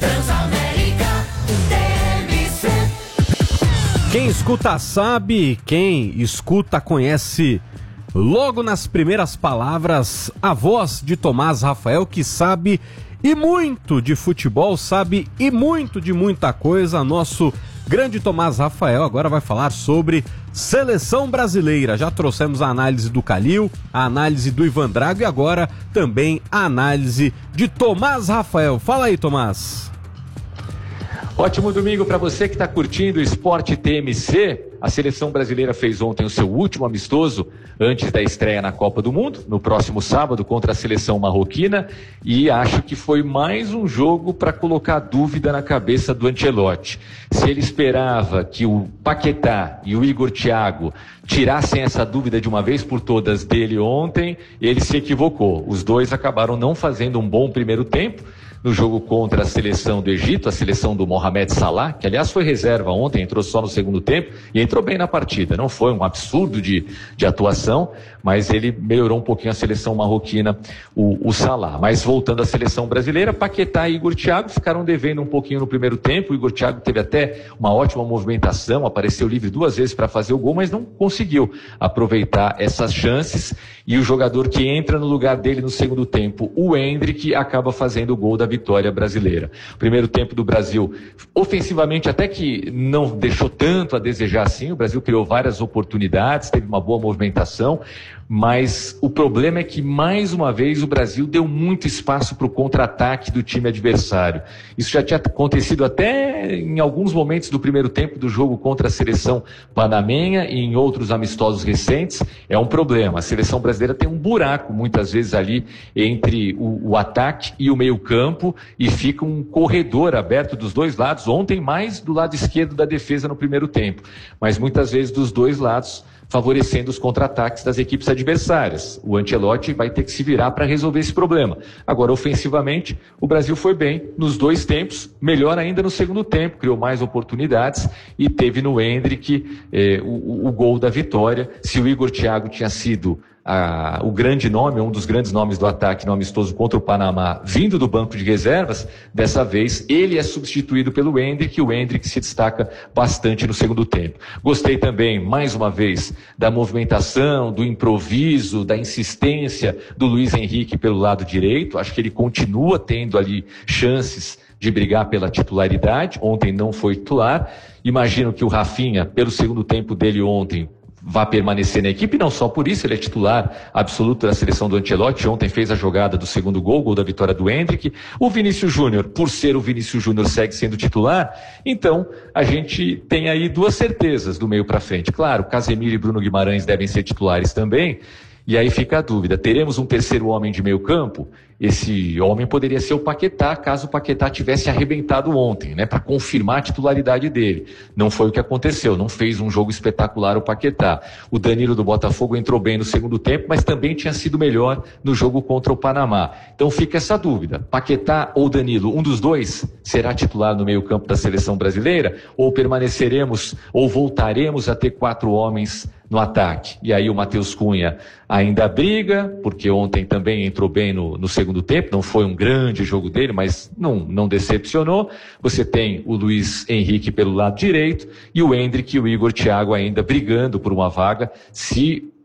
B: Quem escuta sabe, quem escuta conhece. Logo nas primeiras palavras, a voz de Tomás Rafael, que sabe e muito de futebol, sabe e muito de muita coisa. Nosso grande Tomás Rafael agora vai falar sobre seleção brasileira. Já trouxemos a análise do Calil, a análise do Ivan Drago e agora também a análise de Tomás Rafael. Fala aí, Tomás.
J: Ótimo domingo para você que está curtindo o Esporte TMC. A seleção brasileira fez ontem o seu último amistoso antes da estreia na Copa do Mundo, no próximo sábado contra a seleção marroquina, e acho que foi mais um jogo para colocar dúvida na cabeça do Ancelotti. Se ele esperava que o Paquetá e o Igor Thiago tirassem essa dúvida de uma vez por todas dele ontem, ele se equivocou. Os dois acabaram não fazendo um bom primeiro tempo no jogo contra a seleção do Egito, a seleção do Mohamed Salah, que aliás foi reserva ontem, entrou só no segundo tempo e entrou bem na partida. Não foi um absurdo de atuação, mas ele melhorou um pouquinho a seleção marroquina, o Salah. Mas voltando à seleção brasileira, Paquetá e Igor Thiago ficaram devendo um pouquinho no primeiro tempo. O Igor Thiago teve até uma ótima movimentação, apareceu livre 2 vezes para fazer o gol, mas não conseguiu aproveitar essas chances. E o jogador que entra no lugar dele no segundo tempo, o Endrick, acaba fazendo o gol da vitória brasileira. O primeiro tempo do Brasil, ofensivamente, até que não deixou tanto a desejar assim. O Brasil criou várias oportunidades, teve uma boa movimentação, mas o problema é que, mais uma vez, o Brasil deu muito espaço para o contra-ataque do time adversário. Isso já tinha acontecido até em alguns momentos do primeiro tempo do jogo contra a seleção panamenha e em outros amistosos recentes. É um problema. A seleção brasileira tem um buraco, muitas vezes, ali entre o ataque e o meio-campo, e fica um corredor aberto dos dois lados. Ontem, mais do lado esquerdo da defesa no primeiro tempo, mas muitas vezes dos dois lados, favorecendo os contra-ataques das equipes adversárias. O Ancelotti vai ter que se virar para resolver esse problema. Agora, ofensivamente, o Brasil foi bem nos 2 tempos, melhor ainda no segundo tempo, criou mais oportunidades e teve no Endrick o gol da vitória. Se o Igor Thiago tinha sido o grande nome, um dos grandes nomes do ataque no amistoso contra o Panamá, vindo do banco de reservas, dessa vez ele é substituído pelo Endrick, e o Endrick se destaca bastante no segundo tempo. Gostei também, mais uma vez, da movimentação, do improviso, da insistência do Luiz Henrique pelo lado direito. Acho que ele continua tendo ali chances de brigar pela titularidade. Ontem não foi titular. Imagino que o Rafinha, pelo segundo tempo dele ontem, vai permanecer na equipe, não só por isso, ele é titular absoluto da seleção do Ancelotti. Ontem fez a jogada do segundo gol da vitória do Endrick. O Vinícius Júnior, por ser o Vinícius Júnior, segue sendo titular. Então, a gente tem aí 2 certezas do meio para frente. Claro, Casemiro e Bruno Guimarães devem ser titulares também. E aí fica a dúvida, teremos um terceiro homem de meio campo? Esse homem poderia ser o Paquetá, caso o Paquetá tivesse arrebentado ontem, né, para confirmar a titularidade dele. Não foi o que aconteceu, não fez um jogo espetacular o Paquetá. O Danilo do Botafogo entrou bem no segundo tempo, mas também tinha sido melhor no jogo contra o Panamá. Então fica essa dúvida, Paquetá ou Danilo, um dos dois será titular no meio campo da seleção brasileira? Ou permaneceremos, ou voltaremos a ter 4 homens no ataque? E aí o Matheus Cunha ainda briga, porque ontem também entrou bem no segundo tempo, não foi um grande jogo dele, mas não decepcionou. Você tem o Luiz Henrique pelo lado direito e o Endrick e o Igor Thiago ainda brigando por uma vaga. Se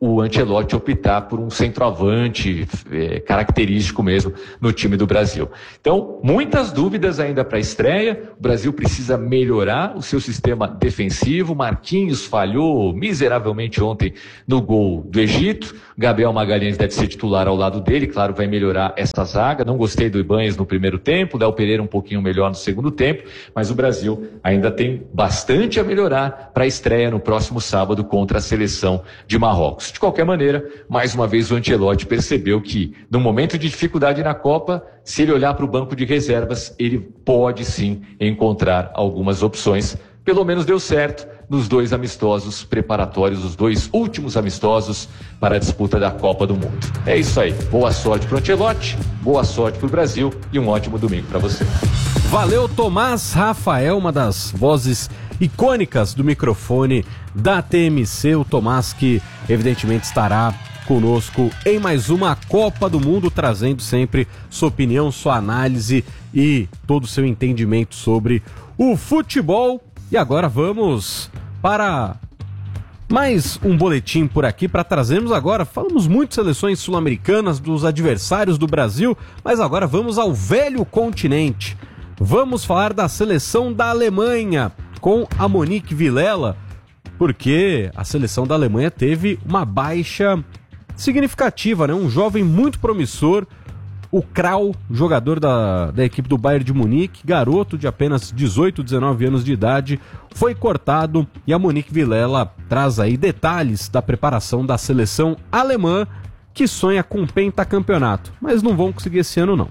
J: o Ancelotti optar por um centroavante característico mesmo no time do Brasil. Então, muitas dúvidas ainda para a estreia. O Brasil precisa melhorar o seu sistema defensivo. Marquinhos falhou miseravelmente ontem no gol do Egito. Gabriel Magalhães deve ser titular ao lado dele, claro, vai melhorar essa zaga. Não gostei do Ibanez no primeiro tempo, Léo Pereira um pouquinho melhor no segundo tempo, mas o Brasil ainda tem bastante a melhorar para a estreia no próximo sábado contra a seleção de Marrocos. De qualquer maneira, mais uma vez o Ancelotti percebeu que, no momento de dificuldade na Copa, se ele olhar para o banco de reservas, ele pode sim encontrar algumas opções. Pelo menos deu certo nos 2 amistosos preparatórios, os 2 últimos amistosos para a disputa da Copa do Mundo. É isso aí. Boa sorte para o Ancelotti, boa sorte para o Brasil e um ótimo domingo para você.
B: Valeu, Tomás Rafael, uma das vozes icônicas do microfone da TMC. O Tomás que evidentemente estará conosco em mais uma Copa do Mundo, trazendo sempre sua opinião, sua análise e todo o seu entendimento sobre o futebol. E agora vamos para mais um boletim por aqui para trazermos agora. Falamos muito de seleções sul-americanas, dos adversários do Brasil, mas agora vamos ao velho continente. Vamos falar da seleção da Alemanha com a Monique Vilela, porque a seleção da Alemanha teve uma baixa significativa, né? Um jovem muito promissor, o Krau, jogador da equipe do Bayern de Munique, garoto de apenas 18, 19 anos de idade, foi cortado, e a Monique Vilela traz aí detalhes da preparação da seleção alemã, que sonha com pentacampeonato, mas não vão conseguir esse ano não.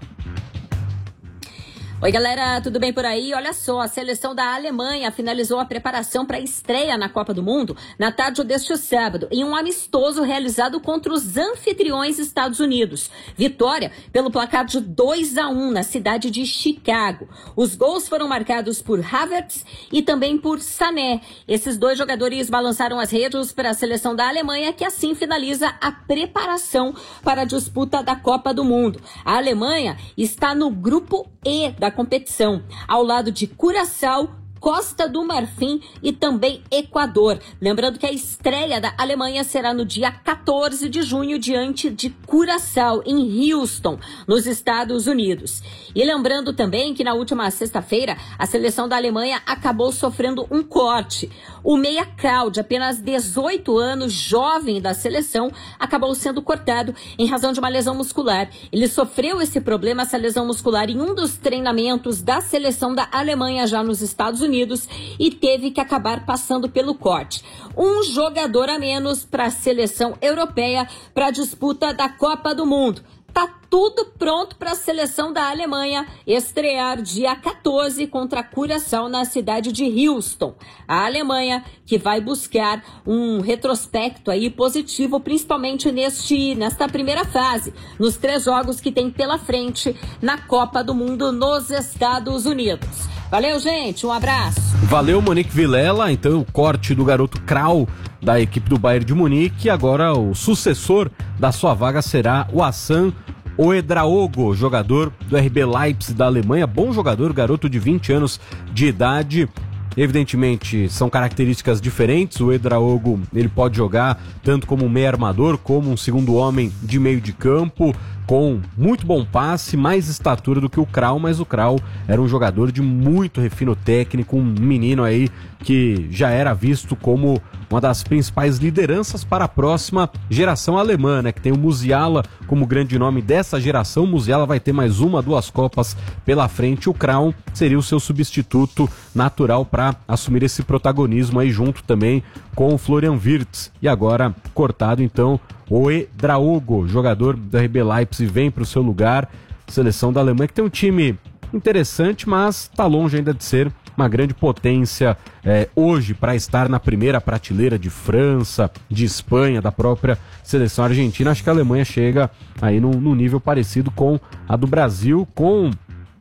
L: Oi galera, tudo bem por aí? Olha só, a seleção da Alemanha finalizou a preparação para a estreia na Copa do Mundo na tarde deste sábado, em um amistoso realizado contra os anfitriões Estados Unidos. Vitória pelo placar de 2-1 na cidade de Chicago. Os gols foram marcados por Havertz e também por Sané. Esses 2 jogadores balançaram as redes para a seleção da Alemanha, que assim finaliza a preparação para a disputa da Copa do Mundo. A Alemanha está no grupo E da competição, ao lado de Curaçao, Costa do Marfim e também Equador. Lembrando que a estreia da Alemanha será no dia 14 de junho diante de Curaçao, em Houston, nos Estados Unidos. E lembrando também que na última sexta-feira a seleção da Alemanha acabou sofrendo um corte. O meia Krau, de apenas 18 anos, jovem da seleção, acabou sendo cortado em razão de uma lesão muscular. Ele sofreu esse problema, essa lesão muscular, em um dos treinamentos da seleção da Alemanha já nos Estados Unidos, e teve que acabar passando pelo corte. Um jogador a menos para a seleção europeia para a disputa da Copa do Mundo. Tá tudo pronto para a seleção da Alemanha estrear dia 14 contra a Curaçao na cidade de Houston. A Alemanha que vai buscar um retrospecto aí positivo, principalmente nesta primeira fase, nos 3 jogos que tem pela frente na Copa do Mundo nos Estados Unidos. Valeu, gente, um abraço.
B: Valeu, Monique Vilela. Então, o corte do garoto Krau da equipe do Bayern de Munique. Agora, o sucessor da sua vaga será o Hassan Ouedraogo, jogador do RB Leipzig da Alemanha. Bom jogador, garoto de 20 anos de idade. Evidentemente, são características diferentes. O Ouedraogo, ele pode jogar tanto como um meio armador, como um segundo homem de meio de campo, com muito bom passe, mais estatura do que o Krau, mas o Krau era um jogador de muito refino técnico, um menino aí que já era visto como uma das principais lideranças para a próxima geração alemã, né? Que tem o Musiala como grande nome dessa geração. O Musiala vai ter mais 1, 2 Copas pela frente. O Krau seria o seu substituto natural para assumir esse protagonismo aí junto também com o Florian Wirtz. E agora cortado então o Ouedraogo, jogador do RB Leipzig, vem para o seu lugar. Seleção da Alemanha que tem um time interessante, mas está longe ainda de ser uma grande potência hoje para estar na primeira prateleira de França, de Espanha, da própria seleção argentina. Acho que a Alemanha chega aí num nível parecido com a do Brasil, com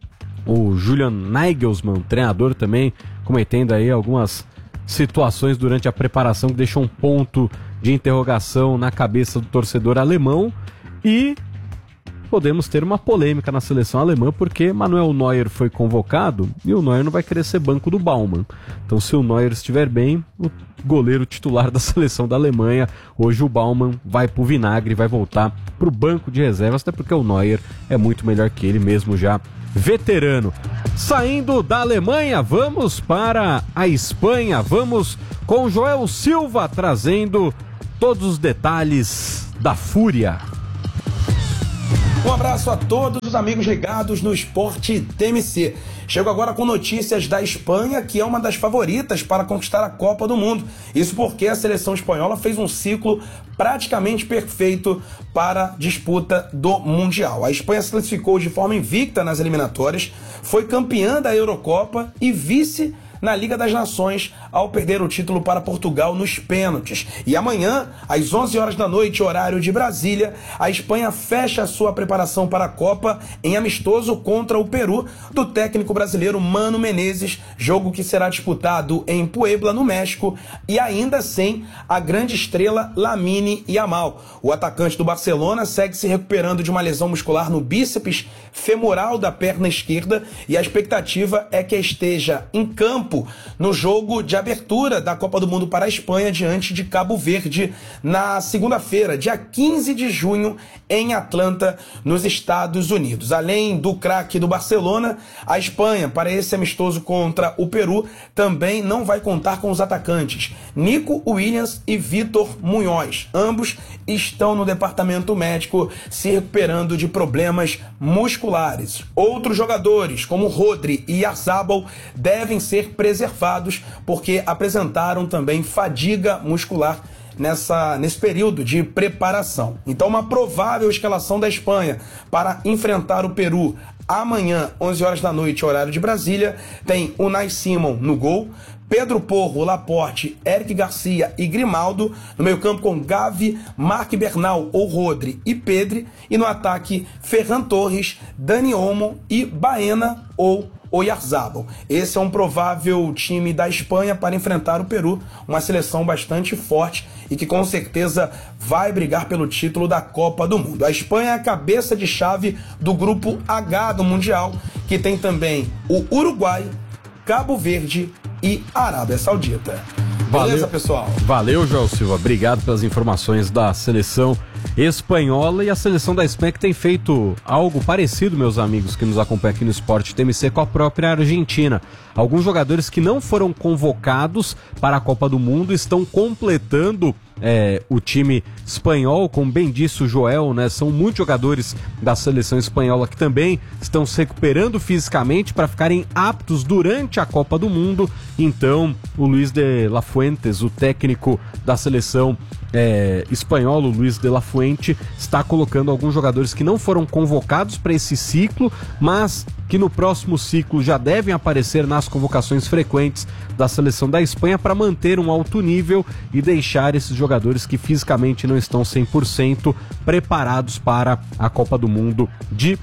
B: o Julian Nagelsmann, treinador também, cometendo aí algumas situações durante a preparação que deixou um ponto de interrogação na cabeça do torcedor alemão. E podemos ter uma polêmica na seleção alemã, porque Manuel Neuer foi convocado e o Neuer não vai querer ser banco do Baumann. Então, se o Neuer estiver bem, o goleiro titular da seleção da Alemanha, hoje o Baumann vai pro vinagre, vai voltar pro banco de reservas, até porque o Neuer é muito melhor que ele, mesmo já veterano. Saindo da Alemanha, vamos para a Espanha, vamos com Joel Silva trazendo todos os detalhes da Fúria.
M: Um abraço a todos os amigos ligados no Esporte TMC. Chego agora com notícias da Espanha, que é uma das favoritas para conquistar a Copa do Mundo. Isso porque a seleção espanhola fez um ciclo praticamente perfeito para a disputa do Mundial. A Espanha se classificou de forma invicta nas eliminatórias, foi campeã da Eurocopa e vice na Liga das Nações ao perder o título para Portugal nos pênaltis. E amanhã, às 11 horas da noite, horário de Brasília, a Espanha fecha a sua preparação para a Copa em amistoso contra o Peru do técnico brasileiro Mano Menezes, jogo que será disputado em Puebla, no México, e ainda sem a grande estrela Lamine Yamal. O atacante do Barcelona segue se recuperando de uma lesão muscular no bíceps femoral da perna esquerda e a expectativa é que esteja em campo no jogo de abertura da Copa do Mundo para a Espanha diante de Cabo Verde na segunda-feira, dia 15 de junho, em Atlanta, nos Estados Unidos. Além do craque do Barcelona, a Espanha, para esse amistoso contra o Peru, também não vai contar com os atacantes Nico Williams e Vitor Munhoz. Ambos estão no departamento médico se recuperando de problemas musculares. Outros jogadores, como Rodri e Oyarzabal, devem ser preservados porque apresentaram também fadiga muscular nesse período de preparação. Então, uma provável escalação da Espanha para enfrentar o Peru amanhã, 11 horas da noite, horário de Brasília, tem Unai Simon no gol, Pedro Porro, Laporte, Eric Garcia e Grimaldo, no meio campo com Gavi, Marc Bernal ou Rodri e Pedri, e no ataque Ferran Torres, Dani Olmo e Baena ou Oyarzabal. Esse é um provável time da Espanha para enfrentar o Peru, uma seleção bastante forte e que com certeza vai brigar pelo título da Copa do Mundo. A Espanha é a cabeça de chave do grupo H do Mundial, que tem também o Uruguai, Cabo Verde e Arábia Saudita. Beleza, pessoal?
B: Valeu, Joel Silva. Obrigado pelas informações da seleção espanhola e a seleção da Espanha que tem feito algo parecido, meus amigos que nos acompanham aqui no Esporte TMC, com a própria Argentina. Alguns jogadores que não foram convocados para a Copa do Mundo estão completando o time espanhol, como bem disse o Joel, né? São muitos jogadores da seleção espanhola que também estão se recuperando fisicamente para ficarem aptos durante a Copa do Mundo. Então, o Luis de la Fuentes, o técnico da seleção espanhola, o Luis de la Fuente, está colocando alguns jogadores que não foram convocados para esse ciclo, mas que no próximo ciclo já devem aparecer nas convocações frequentes da seleção da Espanha para manter um alto nível e deixar esses jogadores que fisicamente não estão 100% preparados para a Copa do Mundo de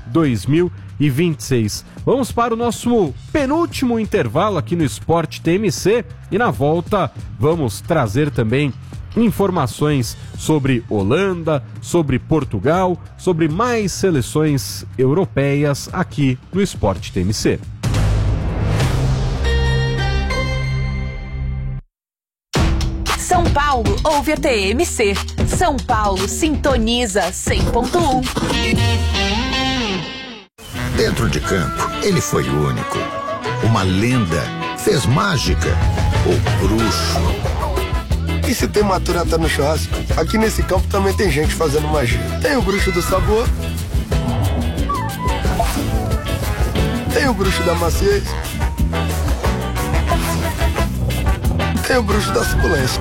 B: 2026. Vamos para o nosso penúltimo intervalo aqui no Esporte TMC e na volta vamos trazer também informações sobre Holanda, sobre Portugal, sobre mais seleções europeias aqui no Esporte TMC.
G: São Paulo ouve a TMC. São Paulo sintoniza 100.1.
N: Dentro de campo, ele foi único. Uma lenda, fez mágica, o bruxo.
O: E se tem maturata no churrasco, aqui nesse campo também tem gente fazendo magia. Tem o bruxo do sabor, tem o bruxo da maciez, tem o bruxo da suculência.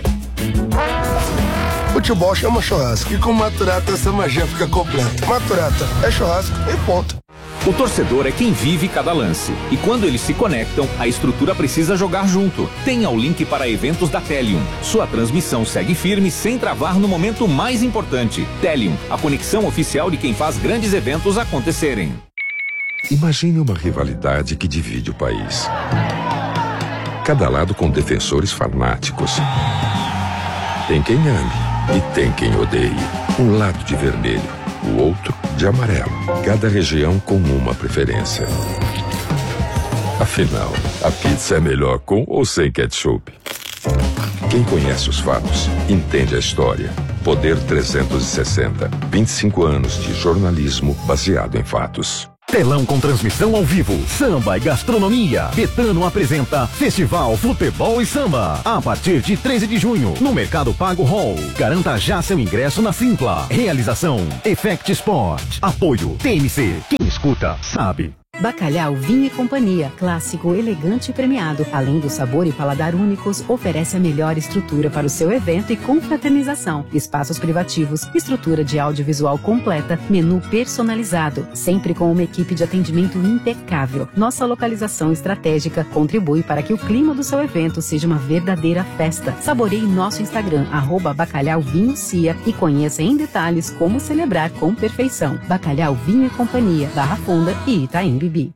O: Futebol chama churrasco e com maturata essa magia fica completa. Maturata é churrasco e ponto.
P: O torcedor é quem vive cada lance. E quando eles se conectam, a estrutura precisa jogar junto. Tenha o link para eventos da Telium. Sua transmissão segue firme sem travar no momento mais importante. Telium, a conexão oficial de quem faz grandes eventos acontecerem.
Q: Imagine uma rivalidade que divide o país. Cada lado com defensores fanáticos. Tem quem ame e tem quem odeie. Um lado de vermelho, o outro de amarelo. Cada região com uma preferência. Afinal, a pizza é melhor com ou sem ketchup? Quem conhece os fatos, entende a história. Poder 360. 25 anos de jornalismo baseado em fatos.
K: Telão com transmissão ao vivo, samba e gastronomia. Betano apresenta Festival Futebol e Samba. A partir de 13 de junho, no Mercado Pago Hall. Garanta já seu ingresso na Simpla. Realização, Effect Sport. Apoio, TMC. Quem escuta, sabe.
H: Bacalhau Vinho e Companhia, clássico, elegante e premiado. Além do sabor e paladar únicos, oferece a melhor estrutura para o seu evento e confraternização. Espaços privativos, estrutura de audiovisual completa, menu personalizado, sempre com uma equipe de atendimento impecável. Nossa localização estratégica contribui para que o clima do seu evento seja uma verdadeira festa. Saboreie nosso Instagram, @bacalhauvinhocia, e conheça em detalhes como celebrar com perfeição. Bacalhau Vinho e Companhia, Barra Funda e Itaim Bibi.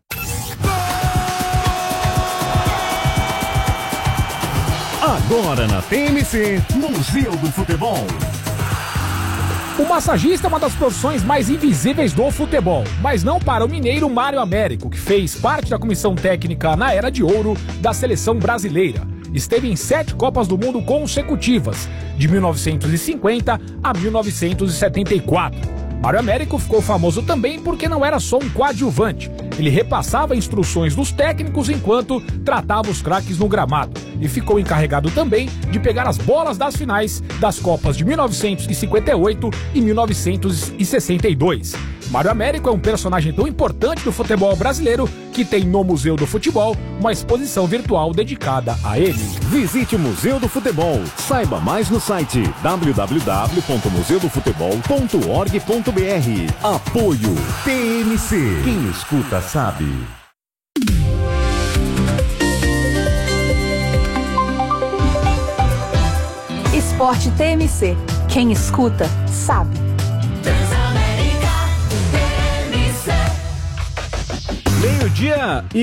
K: Agora na TMC, Museu do Futebol.
R: O massagista é uma das profissões mais invisíveis do futebol, mas não para o mineiro Mário Américo, que fez parte da comissão técnica na Era de Ouro da seleção brasileira. Esteve em 7 Copas do Mundo consecutivas, de 1950 a 1974. Mário Américo ficou famoso também porque não era só um coadjuvante. Ele repassava instruções dos técnicos enquanto tratava os craques no gramado. E ficou encarregado também de pegar as bolas das finais das Copas de 1958 e 1962. Mário Américo é um personagem tão importante do futebol brasileiro que tem no Museu do Futebol uma exposição virtual dedicada a ele.
K: Visite o Museu do Futebol. Saiba mais no site www.museudofutebol.org.br. Apoio TMC. Quem escuta sabe.
G: Esporte TMC. Quem escuta sabe.
B: Meio-dia e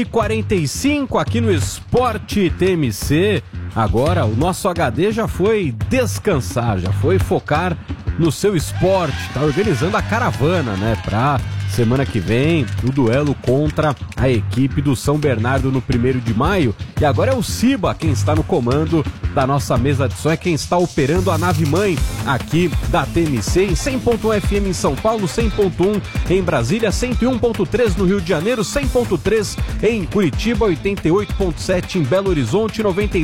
B: 45 aqui no Esporte TMC. Agora o nosso HD já foi descansar, já foi focar no seu esporte. Tá organizando a caravana, né? Pra semana que vem, o duelo contra a equipe do São Bernardo no 1º de maio. E agora é o Ciba quem está no comando da nossa mesa de som, é quem está operando a nave-mãe aqui da TMC, em 100.1 FM em São Paulo, 100.1 em Brasília, 101.3 no Rio de Janeiro, 100.3 em Curitiba, 88.7 em Belo Horizonte,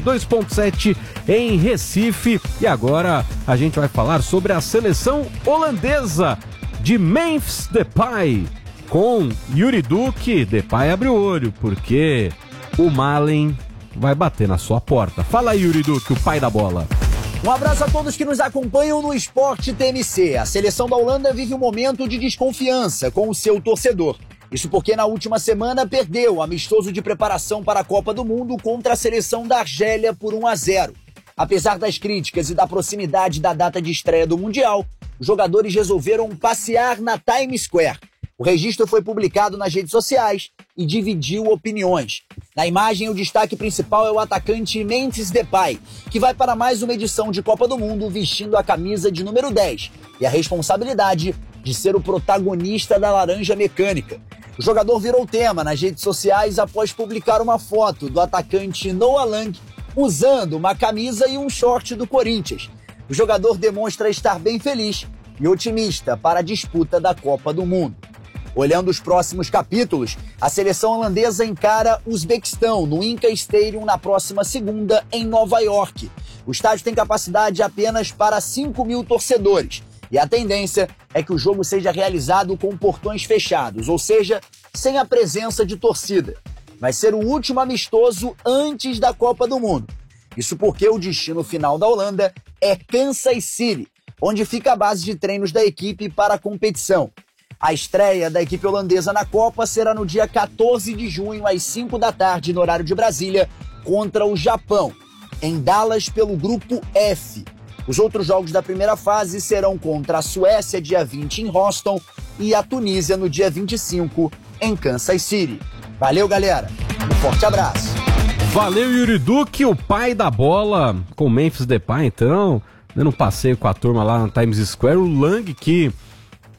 B: 92.7 em Recife. E agora a gente vai falar sobre a seleção holandesa de Memphis Depay, com Yuri Duque. Depay abre o olho, porque o Malen vai bater na sua porta. Fala aí, Yuri Duque, o pai da bola.
S: Um abraço a todos que nos acompanham no Esporte TMC. A seleção da Holanda vive um momento de desconfiança com o seu torcedor. Isso porque na última semana perdeu o amistoso de preparação para a Copa do Mundo contra a seleção da Argélia por 1-0. Apesar das críticas e da proximidade da data de estreia do Mundial, os jogadores resolveram passear na Times Square. O registro foi publicado nas redes sociais e dividiu opiniões. Na imagem, o destaque principal é o atacante Memphis Depay, que vai para mais uma edição de Copa do Mundo vestindo a camisa de número 10 e a responsabilidade de ser o protagonista da laranja mecânica. O jogador virou tema nas redes sociais após publicar uma foto do atacante Noah Lang usando uma camisa e um short do Corinthians. O jogador demonstra estar bem feliz e otimista para a disputa da Copa do Mundo. Olhando os próximos capítulos, a seleção holandesa encara o Uzbequistão no Inca Stadium na próxima segunda em Nova York. O estádio tem capacidade apenas para 5.000 torcedores e a tendência é que o jogo seja realizado com portões fechados, ou seja, sem a presença de torcida. Vai ser o último amistoso antes da Copa do Mundo. Isso porque o destino final da Holanda é Kansas City, onde fica a base de treinos da equipe para a competição. A estreia da equipe holandesa na Copa será no dia 14 de junho, às 5 da tarde, no horário de Brasília, contra o Japão, em Dallas, pelo Grupo F. Os outros jogos da primeira fase serão contra a Suécia, dia 20, em Houston, e a Tunísia, no dia 25, em Kansas City. Valeu, galera. Um forte abraço.
B: Valeu, Yuri Duque, o pai da bola, com Memphis Depay, então, dando um passeio com a turma lá na Times Square. O Lang, que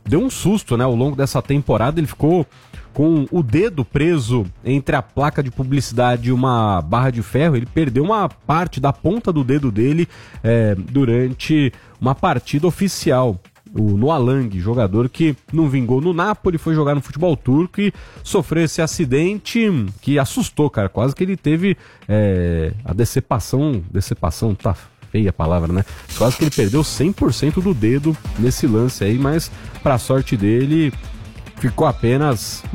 B: deu um susto, né? Ao longo dessa temporada ele ficou com o dedo preso entre a placa de publicidade e uma barra de ferro. Ele perdeu uma parte da ponta do dedo dele durante uma partida oficial. O Noah Lang, jogador que não vingou no Napoli, foi jogar no futebol turco e sofreu esse acidente que assustou, cara. Quase que ele teve a decepção, tá feia a palavra, né? Quase que ele perdeu 100% do dedo nesse lance aí, mas pra sorte dele ficou apenas